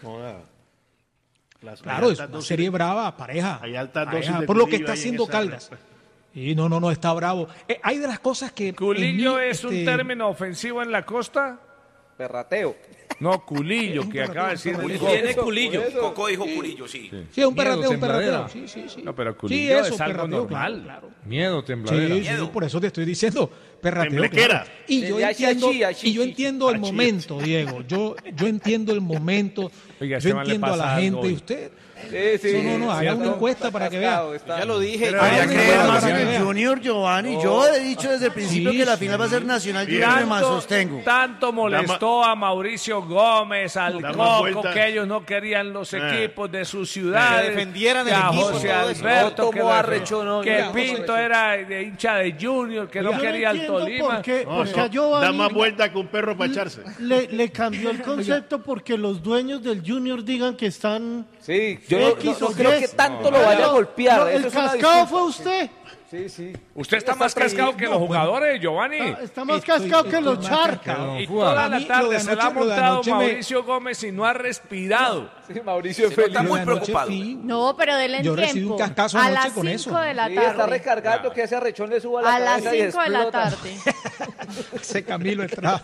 Las- Claro, hay es altas una dosis serie de- brava, pareja. Hay altas pareja, dosis de por lo que Culillo está ahí en haciendo esa Caldas. Y no, está bravo. Hay de las cosas que... ¿Culillo en mí, es un término ofensivo en la costa? Perrateo. No, culillo, que acaba de decir. Tiene culillo. Coco dijo culillo, sí. Sí, es un Miedo, perrateo, tembladera. Sí. No, pero Sí, culillo eso, es algo perrateo, normal. claro. Miedo, tembladera. Sí, por eso te estoy diciendo, perrateo. Temblequera. Claro. Y yo Ya, entiendo, ya, sí, y yo entiendo el momento, Diego. Yo entiendo el momento. Oiga, Yo ese man le entiendo a pasa la algo gente. hoy. Y usted, Sí, no, haga una encuesta para que vea. Ya lo dije. Habría no, que creer no, más no, en no, el no. Junior, Giovanni. Yo he dicho desde el principio Sí, que la sí. final va a ser Nacional Junior, me más sostengo. Tanto molestó a Mauricio Gómez, al Da más Coco, vueltas. que ellos no querían los equipos de sus ciudades. Que defendieran el que a equipo, José todo eso. Alberto, No que, tomó arrecho, no, que no, Pinto era de hincha de Junior, que no Yo quería al entiendo Tolima. por qué, No, porque eso a Giovanni da más vuelta que un perro para echarse. le cambió el concepto porque los dueños del Junior digan que están... Sí, yo no X o creo Y. que tanto lo vaya a golpear. No, Eso el es una cascado disculpa. fue usted. Sí. Usted está más cascado que los jugadores, Giovanni. Está más cascado que los Char. Y toda A la mí, lo tarde de se la ha anoche- lo de montado anoche me- Mauricio Gómez y no ha respirado. Sí, Mauricio Se nota feliz. muy Lo de anoche, preocupado. sí. No, pero denle Yo recibí tiempo. un cascazo a anoche las con 5 eso. de la Sí, está tarde. recargando que ese arrechón le suba la A las cabeza y 5 de la explota. tarde. Ese Camilo Estrada.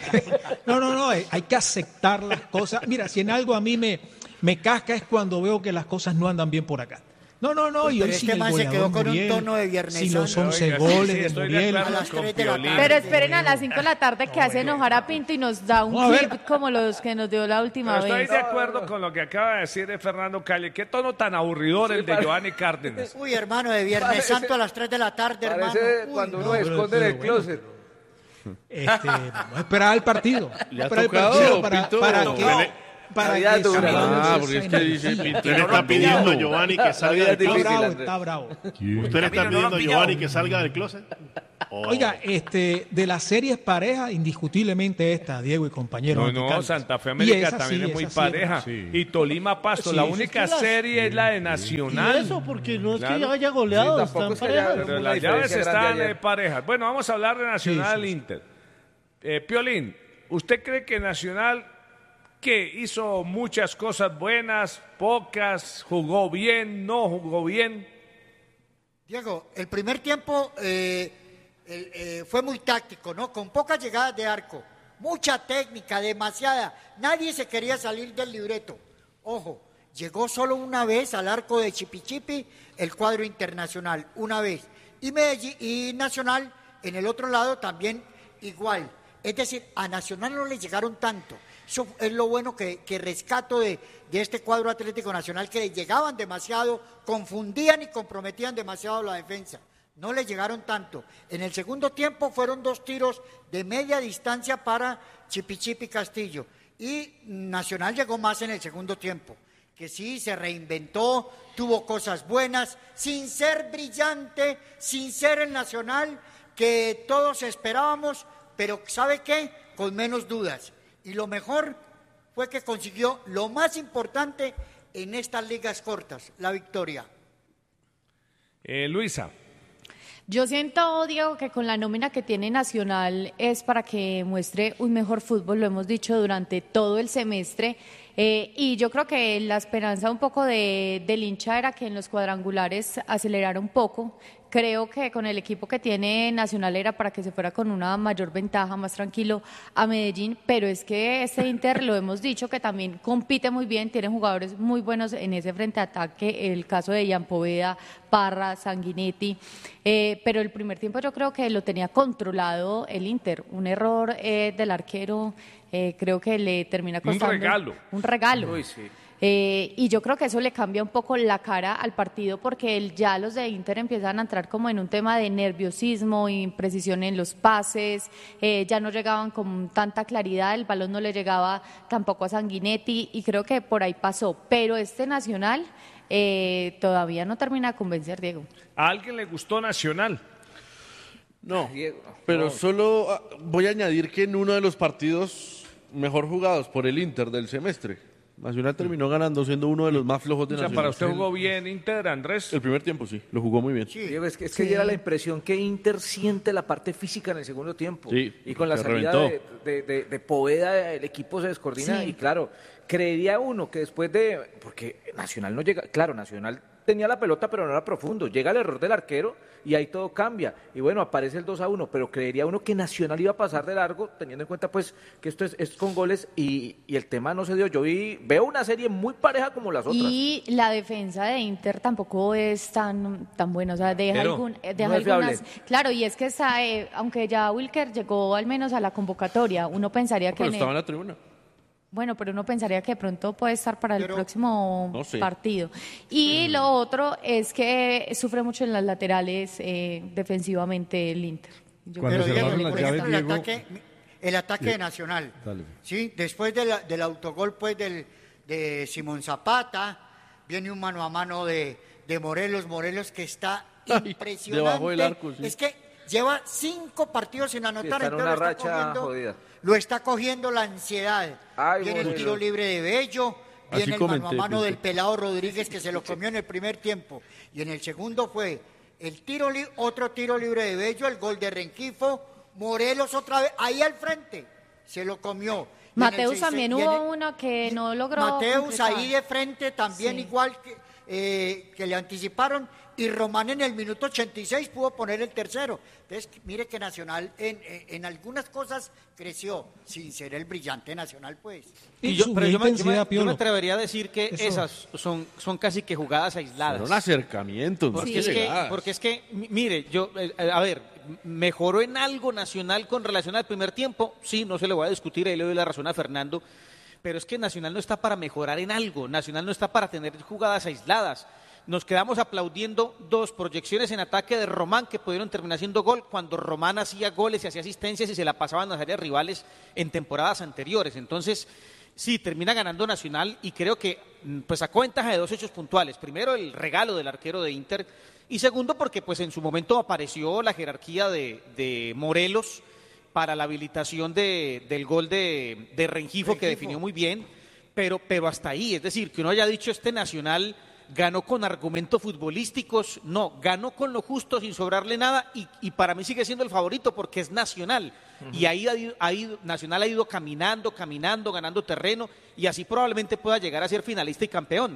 No, hay que aceptar las cosas. Mira, si en algo a mí me casca es cuando veo que las cosas no andan bien por acá. No, Pues, y pero hoy este sin el man se goleador quedó con un Muriel, tono de Viernes sin los Santo. 11 Oiga, sí, goles sí, de estoy de Muriel. acuerdo A las con 3 de la Piolín. tarde. Pero esperen a las 5 de la tarde que hace enojar a Pinto y nos da un No, a ver. clip como los que nos dio la última Pero estoy vez. de acuerdo con lo que acaba de decir Fernando Calle. Qué tono tan aburridor el de Giovanni Cárdenas. Uy, hermano, de Viernes Parece- Santo a las 3 de la tarde, hermano. Parece Uy, cuando no. uno esconde en el pero closet. Vamos a esperar al partido. ¿Le ha Esperar el tocado, partido para Pinto? que Navidad que dura. salga Ah, esa porque es que energía. dice Pinto. Usted le está pidiendo a Giovanni que salga del Navidad Está closet. difícil. bravo, está bravo. ¿Usted le está pidiendo a Giovanni que salga del closet? Oh. Oiga, de las series parejas, indiscutiblemente esta, Diego y compañeros. No, Caldas. Santa Fe Y América esa también sí, es muy esa sí, pareja. sí. Y Tolima Pasto, Sí, la sí, única es que las- serie es la de Y Nacional. eso, porque no es que Claro. haya goleado, Sí, tampoco están es que haya- parejas. Pero Una las llaves diferencia están grande ayer. parejas. Bueno, vamos a hablar de Nacional Sí, sí. Inter. Piolín, ¿usted cree que Nacional que hizo muchas cosas buenas, pocas, jugó bien, no jugó bien? Diego, el primer tiempo fue muy táctico, ¿no? Con pocas llegadas de arco, mucha técnica, demasiada. Nadie se quería salir del libreto. Ojo, llegó solo una vez al arco de Chipichipi el cuadro internacional, una vez. Y Nacional, en el otro lado, también igual. Es decir, a Nacional no le llegaron tanto. Eso es lo bueno que rescato de este cuadro Atlético Nacional, que le llegaban demasiado, confundían y comprometían demasiado la defensa. No le llegaron tanto. En el segundo tiempo fueron 2 tiros de media distancia para Chipichipi Castillo. Y Nacional llegó más en el segundo tiempo, que sí, se reinventó, tuvo cosas buenas, sin ser brillante, sin ser el Nacional que todos esperábamos, pero ¿sabe qué? Con menos dudas. Y lo mejor fue que consiguió lo más importante en estas ligas cortas, la victoria. Luisa. Yo siento, Diego, que con la nómina que tiene Nacional es para que muestre un mejor fútbol, lo hemos dicho durante todo el semestre, y yo creo que la esperanza un poco del hincha era que en los cuadrangulares acelerara un poco. Creo que con el equipo que tiene Nacional era para que se fuera con una mayor ventaja, más tranquilo a Medellín, pero es que este Inter, lo hemos dicho, que también compite muy bien, tiene jugadores muy buenos en ese frente de ataque, el caso de Ian Poveda, Parra, Sanguinetti, pero el primer tiempo yo creo que lo tenía controlado el Inter, un error del arquero, creo que le termina costando un regalo. Uy, sí. Y yo creo que eso le cambia un poco la cara al partido, porque ya los de Inter empiezan a entrar como en un tema de nerviosismo, imprecisión en los pases, ya no llegaban con tanta claridad, el balón no le llegaba tampoco a Sanguinetti, y creo que por ahí pasó. Pero este Nacional todavía no termina de convencer, Diego. ¿A alguien le gustó Nacional? No, pero solo voy a añadir que en uno de los partidos mejor jugados por el Inter del semestre, Nacional terminó ganando, siendo uno de los más flojos de Nacional. ¿Para usted jugó bien Inter, Andrés? El primer tiempo sí, lo jugó muy bien. Sí, es que diera la impresión que Inter siente la parte física en el segundo tiempo. Sí, y con la salida de Poveda el equipo se descoordina. Sí. Y claro, creería uno que después porque Nacional no llega, claro, Nacional tenía la pelota pero no era profundo, llega el error del arquero y ahí todo cambia, y bueno, aparece el 2-1, pero creería uno que Nacional iba a pasar de largo, teniendo en cuenta pues que esto es con goles, y el tema no se dio. Yo veo una serie muy pareja como las otras. Y la defensa de Inter tampoco es tan buena, o sea, deja no algunas, claro, y es que aunque ya Wilker llegó al menos a la convocatoria, uno pensaría que estaba en la tribuna. Bueno, pero uno pensaría que de pronto puede estar para el próximo partido. Y lo otro es que sufre mucho en las laterales defensivamente el Inter. Pero el ataque de Nacional, ¿sí? Después del autogol pues de Simón Zapata, viene un mano a mano de Morelos que está impresionante. Debajo del arco, sí. Es que lleva 5 partidos sin anotar, sí, entonces una racha jodida. Lo está cogiendo la ansiedad. Viene el tiro libre de Bello, viene el mano a mano del Pelado Rodríguez, que se lo comió en el primer tiempo. Y en el segundo fue otro tiro libre de Bello, el gol de Rengifo, Morelos otra vez, ahí al frente, se lo comió. Mateus también hubo uno que no logró. Mateus ahí de frente también, sí. Igual que le anticiparon, y Román en el minuto 86 pudo poner el tercero. Entonces, mire que Nacional en algunas cosas creció, sin ser el brillante Nacional, pues. Yo me atrevería a decir que esas son casi que jugadas aisladas. Son acercamientos. Porque es que, mire, a ver, ¿mejoró en algo Nacional con relación al primer tiempo? Sí, no se le voy a discutir, ahí le doy la razón a Fernando. Pero es que Nacional no está para mejorar en algo, Nacional no está para tener jugadas aisladas. Nos quedamos aplaudiendo 2 proyecciones en ataque de Román que pudieron terminar siendo gol, cuando Román hacía goles y hacía asistencias y se la pasaban a las áreas rivales en temporadas anteriores. Entonces, sí, termina ganando Nacional, y creo que pues sacó ventaja de 2 hechos puntuales. Primero, el regalo del arquero de Inter, y segundo, porque pues en su momento apareció la jerarquía de Morelos para la habilitación del gol de Rengifo, que definió muy bien, pero hasta ahí. Es decir, que uno haya dicho este Nacional ganó con argumentos futbolísticos, no, ganó con lo justo sin sobrarle nada, y para mí sigue siendo el favorito porque es Nacional. Y ahí Nacional ha ido caminando, ganando terreno, y así probablemente pueda llegar a ser finalista y campeón.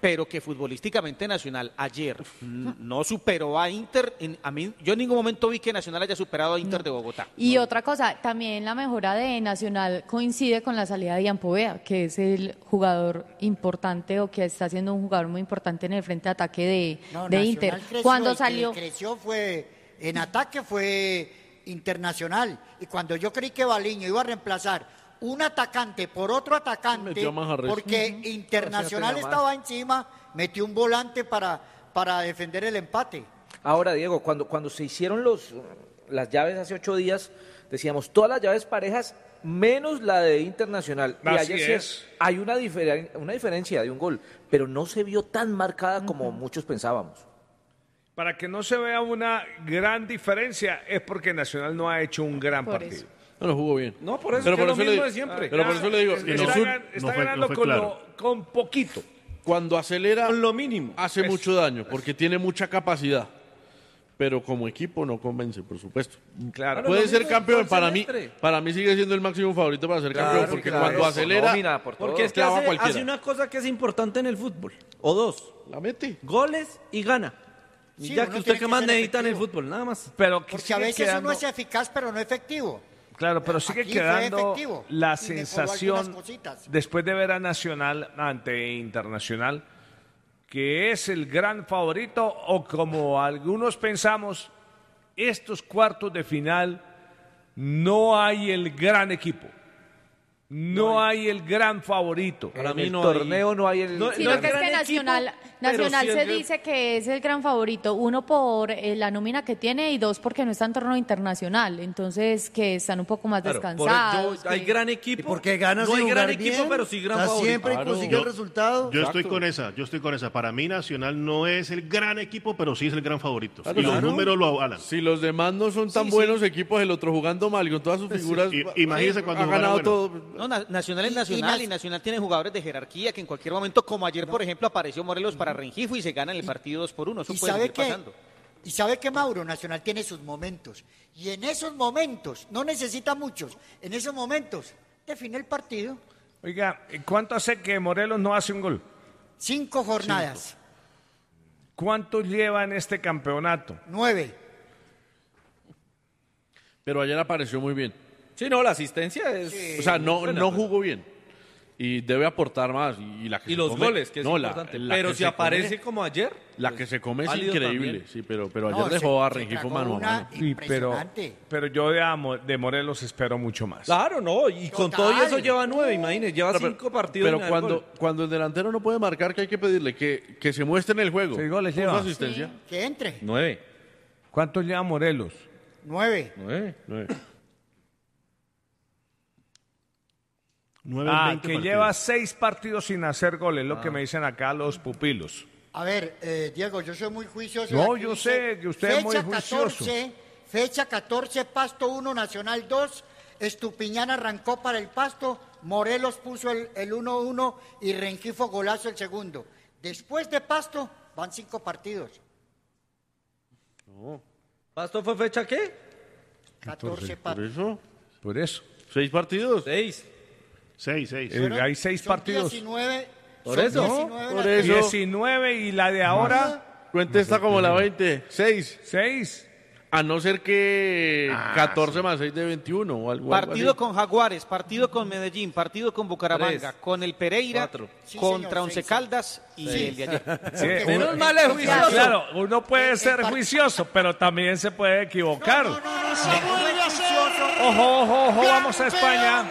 pero que futbolísticamente Nacional ayer no superó a Inter. Yo en ningún momento vi que Nacional haya superado a Inter de Bogotá. Y otra cosa, también la mejora de Nacional coincide con la salida de Ian Poveda, que es el jugador importante o que está siendo un jugador muy importante en el frente de ataque de Inter. Cuando salió... creció fue en ataque fue Internacional, y cuando yo creí que Baliño iba a reemplazar un atacante por otro atacante, porque Internacional estaba encima, metió un volante para defender el empate. Ahora, Diego, cuando se hicieron las llaves hace 8 días, decíamos todas las llaves parejas menos la de Internacional. Y ayer hay una diferencia de un gol, pero no se vio tan marcada como muchos pensábamos. Para que no se vea una gran diferencia es porque Nacional no ha hecho un gran partido. No lo jugó bien. No, por eso pero es por lo eso mismo de siempre. Pero por eso le digo, está ganando con poquito. Cuando acelera, con lo mínimo, hace mucho daño, porque tiene mucha capacidad. Pero como equipo no convence, por supuesto. Claro. Puede ser campeón, para mí sigue siendo el máximo favorito para ser campeón, porque cuando acelera, porque es que hace una cosa que es importante en el fútbol, o dos, la mete, goles y gana. Y Sí, ya que usted que más necesita en el fútbol, nada más. Pero porque a veces uno es eficaz, pero no efectivo. Claro, pero sigue quedando la sensación, después de ver a Nacional ante Internacional, que es el gran favorito, o como algunos pensamos, estos cuartos de final no hay el gran equipo. No hay el gran favorito. Para mí no torneo no hay el... Sí, lo que es que Nacional se dice que es el gran favorito, uno por la nómina que tiene y dos porque no está en torneo internacional, entonces que están un poco más descansados. Hay gran equipo, porque ganas no hay gran bien, equipo, pero sí gran favorito. Siempre consigue el resultado. Yo estoy con esa. Para mí Nacional no es el gran equipo, pero sí es el gran favorito. Y los números lo avalan. Si los demás no son tan buenos equipos, el otro jugando mal con todas sus figuras, imagínese cuando ha ganado todo. No, Nacional es Nacional y Nacional tiene jugadores de jerarquía que en cualquier momento, como ayer, por ejemplo, apareció Morelos para Rengifo y se gana en el partido 2-1. Eso puede seguir pasando. Y sabe que Mauro, Nacional tiene sus momentos. Y en esos momentos, no necesita muchos, en esos momentos define el partido. Oiga, ¿cuánto hace que Morelos no hace un gol? 5 jornadas. ¿Cuántos lleva en este campeonato? 9. Pero ayer apareció muy bien. Sí, no, la asistencia es... Sí. O sea, no jugó bien. Y debe aportar más. Y los goles, que es importante. Pero si aparece como ayer... La que se come es increíble. También. Sí, pero ayer dejó a Rengifo mano a mano. Sí, pero yo de Morelos espero mucho más. Claro, no. Y con todo y eso lleva 9, imagínese. Lleva 5 partidos. Pero cuando el delantero no puede marcar, que hay que pedirle que se muestre en el juego. 6 goles lleva. Asistencia. Sí, que entre. 9. ¿Cuántos lleva Morelos? 9. 9 que lleva 6 partidos sin hacer goles, lo que me dicen acá los pupilos. A ver, Diego, yo soy muy juicioso. No, yo sé que usted es muy juicioso. Fecha 14, Pasto 1, Nacional 2. Estupiñán arrancó para el Pasto. Morelos puso el 1-1 y Rengifo golazo el segundo. Después de Pasto van 5 partidos. No. ¿Pasto fue fecha qué? 14 partidos. Por eso. 6 partidos. 6. 6. Hay 6 partidos. 19. Por eso. 19 y la de ahora. Cuenta esta como la 20. 6. A no ser que 14 más 6 de 21 o algo Partido así. con Jaguares, partido con Medellín, partido con Bucaramanga, 3, con el Pereira, contra Once Caldas y el de ayer. Menos mal es juicioso. Claro, uno puede ser juicioso, pero también se puede equivocar. No, se vuelve a ser. Ojo, vamos a España.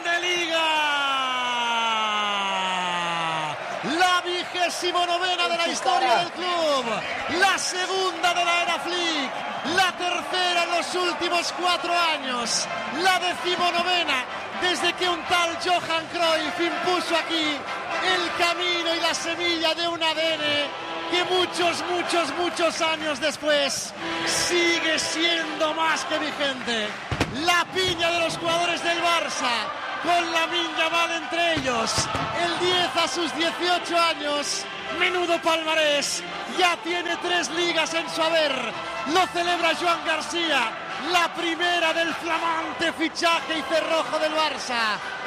La 29ª de la historia del club, la segunda de la era Flick, la tercera en los últimos 4 años, la 19ª desde que un tal Johan Cruyff impuso aquí el camino y la semilla de un ADN que muchos años después sigue siendo más que vigente. La piña de los jugadores del Barça, con Lamine Yamal entre ellos, el 10 a sus 18 años, menudo palmarés, ya tiene 3 ligas en su haber, lo celebra Joan García, la primera del flamante fichaje y cerrojo del Barça,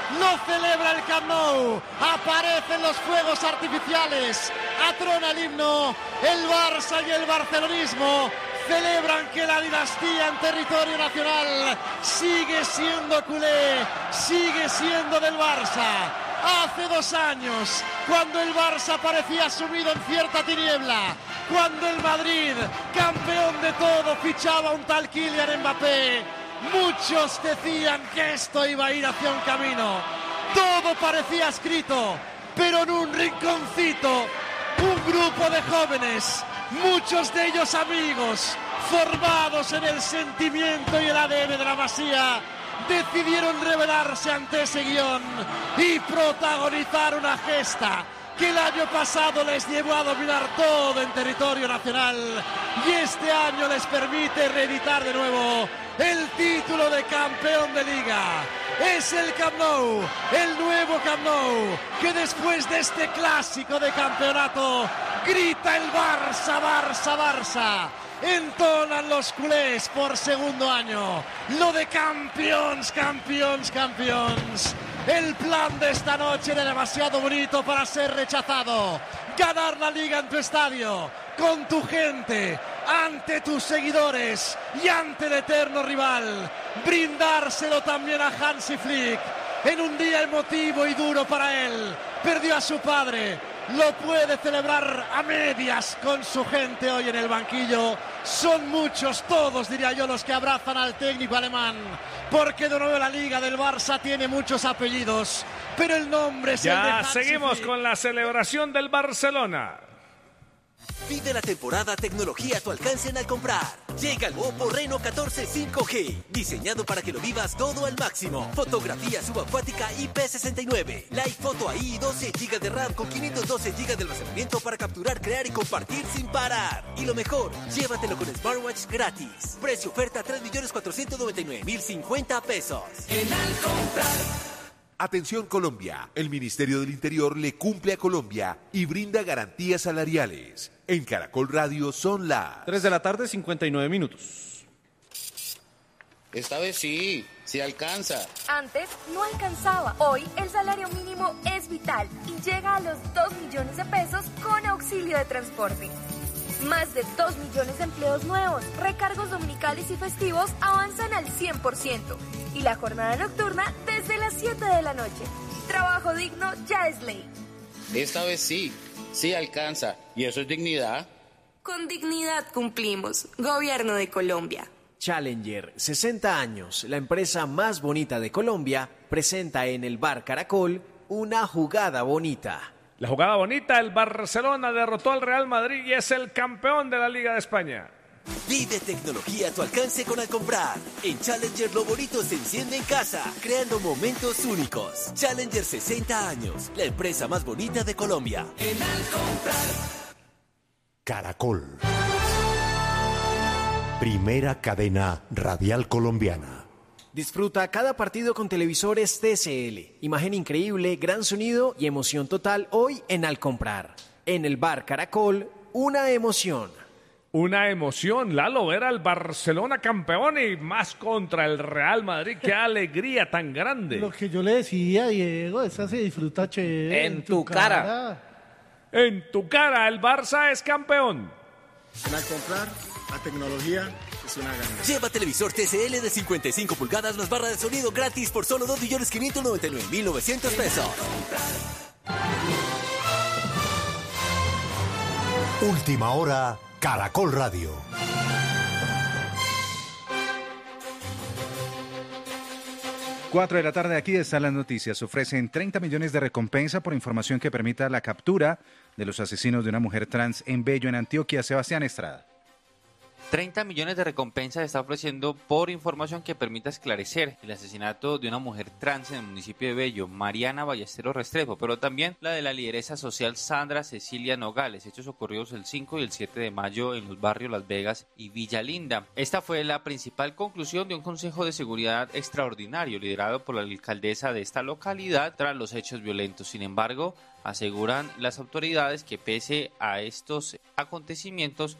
no celebra el Camp Nou, aparecen los fuegos artificiales, atrona el himno, el Barça y el barcelonismo celebran que la dinastía en territorio nacional sigue siendo culé, sigue siendo del Barça. Hace 2 años, cuando el Barça parecía sumido en cierta tiniebla, cuando el Madrid, campeón de todo, fichaba a un tal Kylian Mbappé, muchos decían que esto iba a ir hacia un camino. Todo parecía escrito, pero en un rinconcito, un grupo de jóvenes, muchos de ellos amigos, formados en el sentimiento y el ADN de la Masía, decidieron rebelarse ante ese guión y protagonizar una gesta que el año pasado les llevó a dominar todo en territorio nacional y este año les permite reeditar de nuevo el título de campeón de liga. Es el Camp Nou, el nuevo Camp Nou, que después de este clásico de campeonato grita el Barça, Barça, Barça. Entonan los culés por segundo año lo de campeones, campeones, campeones. El plan de esta noche era demasiado bonito para ser rechazado. Ganar la liga en tu estadio, con tu gente, ante tus seguidores y ante el eterno rival. Brindárselo también a Hansi Flick en un día emotivo y duro para él. Perdió a su padre. Lo puede celebrar a medias con su gente hoy en el banquillo. Son muchos, todos diría yo, los que abrazan al técnico alemán, porque de nuevo la liga del Barça tiene muchos apellidos, pero el nombre es el de Hansi seguimos Flick. con la celebración del Barcelona. Vive la temporada tecnología a tu alcance en Alcomprar. Llega el Oppo Reno 14 5G, diseñado para que lo vivas todo al máximo. Fotografía subacuática IP69, Live Photo AI, 12 GB de RAM con 512 GB de almacenamiento para capturar, crear y compartir sin parar. Y lo mejor, llévatelo con Smartwatch gratis. Precio oferta 3.499.050 pesos. En Alcomprar. Atención Colombia, el Ministerio del Interior le cumple a Colombia y brinda garantías salariales. En Caracol Radio son las 3 de la tarde, 59 minutos. Esta vez sí alcanza. Antes no alcanzaba. Hoy el salario mínimo es vital y llega a los 2 millones de pesos con auxilio de transporte. Más de 2 millones de empleos nuevos, recargos dominicales y festivos avanzan al 100% y la jornada nocturna desde las 7 de la noche. Trabajo digno ya es ley. Esta vez sí alcanza. ¿Y eso es dignidad? Con dignidad cumplimos. Gobierno de Colombia. Challenger, 60 años, la empresa más bonita de Colombia, presenta en el Bar Caracol una jugada bonita. La jugada bonita, el Barcelona derrotó al Real Madrid y es el campeón de la Liga de España. Vive tecnología a tu alcance con Alcomprar. En Challenger lo bonito se enciende en casa, creando momentos únicos. Challenger 60 años, la empresa más bonita de Colombia. En Alcomprar. Caracol. Primera cadena radial colombiana. Disfruta cada partido con televisores TCL. Imagen increíble, gran sonido y emoción total hoy en Alcomprar. En el Bar Caracol, una emoción. Una emoción, Lalo, ver al Barcelona campeón y más contra el Real Madrid. ¡Qué alegría tan grande! Lo que yo le decía, Diego, esa se disfruta chévere. En tu cara. En tu cara, el Barça es campeón. En Alcomprar, la tecnología es una gana. Lleva televisor TCL de 55 pulgadas más barra de sonido gratis por solo 2.599.900 pesos. Última hora, Caracol Radio. Cuatro de la tarde, aquí están las noticias. Ofrecen 30 millones de recompensa por información que permita la captura de los asesinos de una mujer trans en Bello, en Antioquia. Sebastián Estrada. 30 millones de recompensa está ofreciendo por información que permita esclarecer el asesinato de una mujer trans en el municipio de Bello, Mariana Ballesteros Restrepo, pero también la de la lideresa social Sandra Cecilia Nogales, hechos ocurridos el 5 y el 7 de mayo en los barrios Las Vegas y Villa Linda. Esta fue la principal conclusión de un consejo de seguridad extraordinario liderado por la alcaldesa de esta localidad tras los hechos violentos. Sin embargo, aseguran las autoridades que pese a estos acontecimientos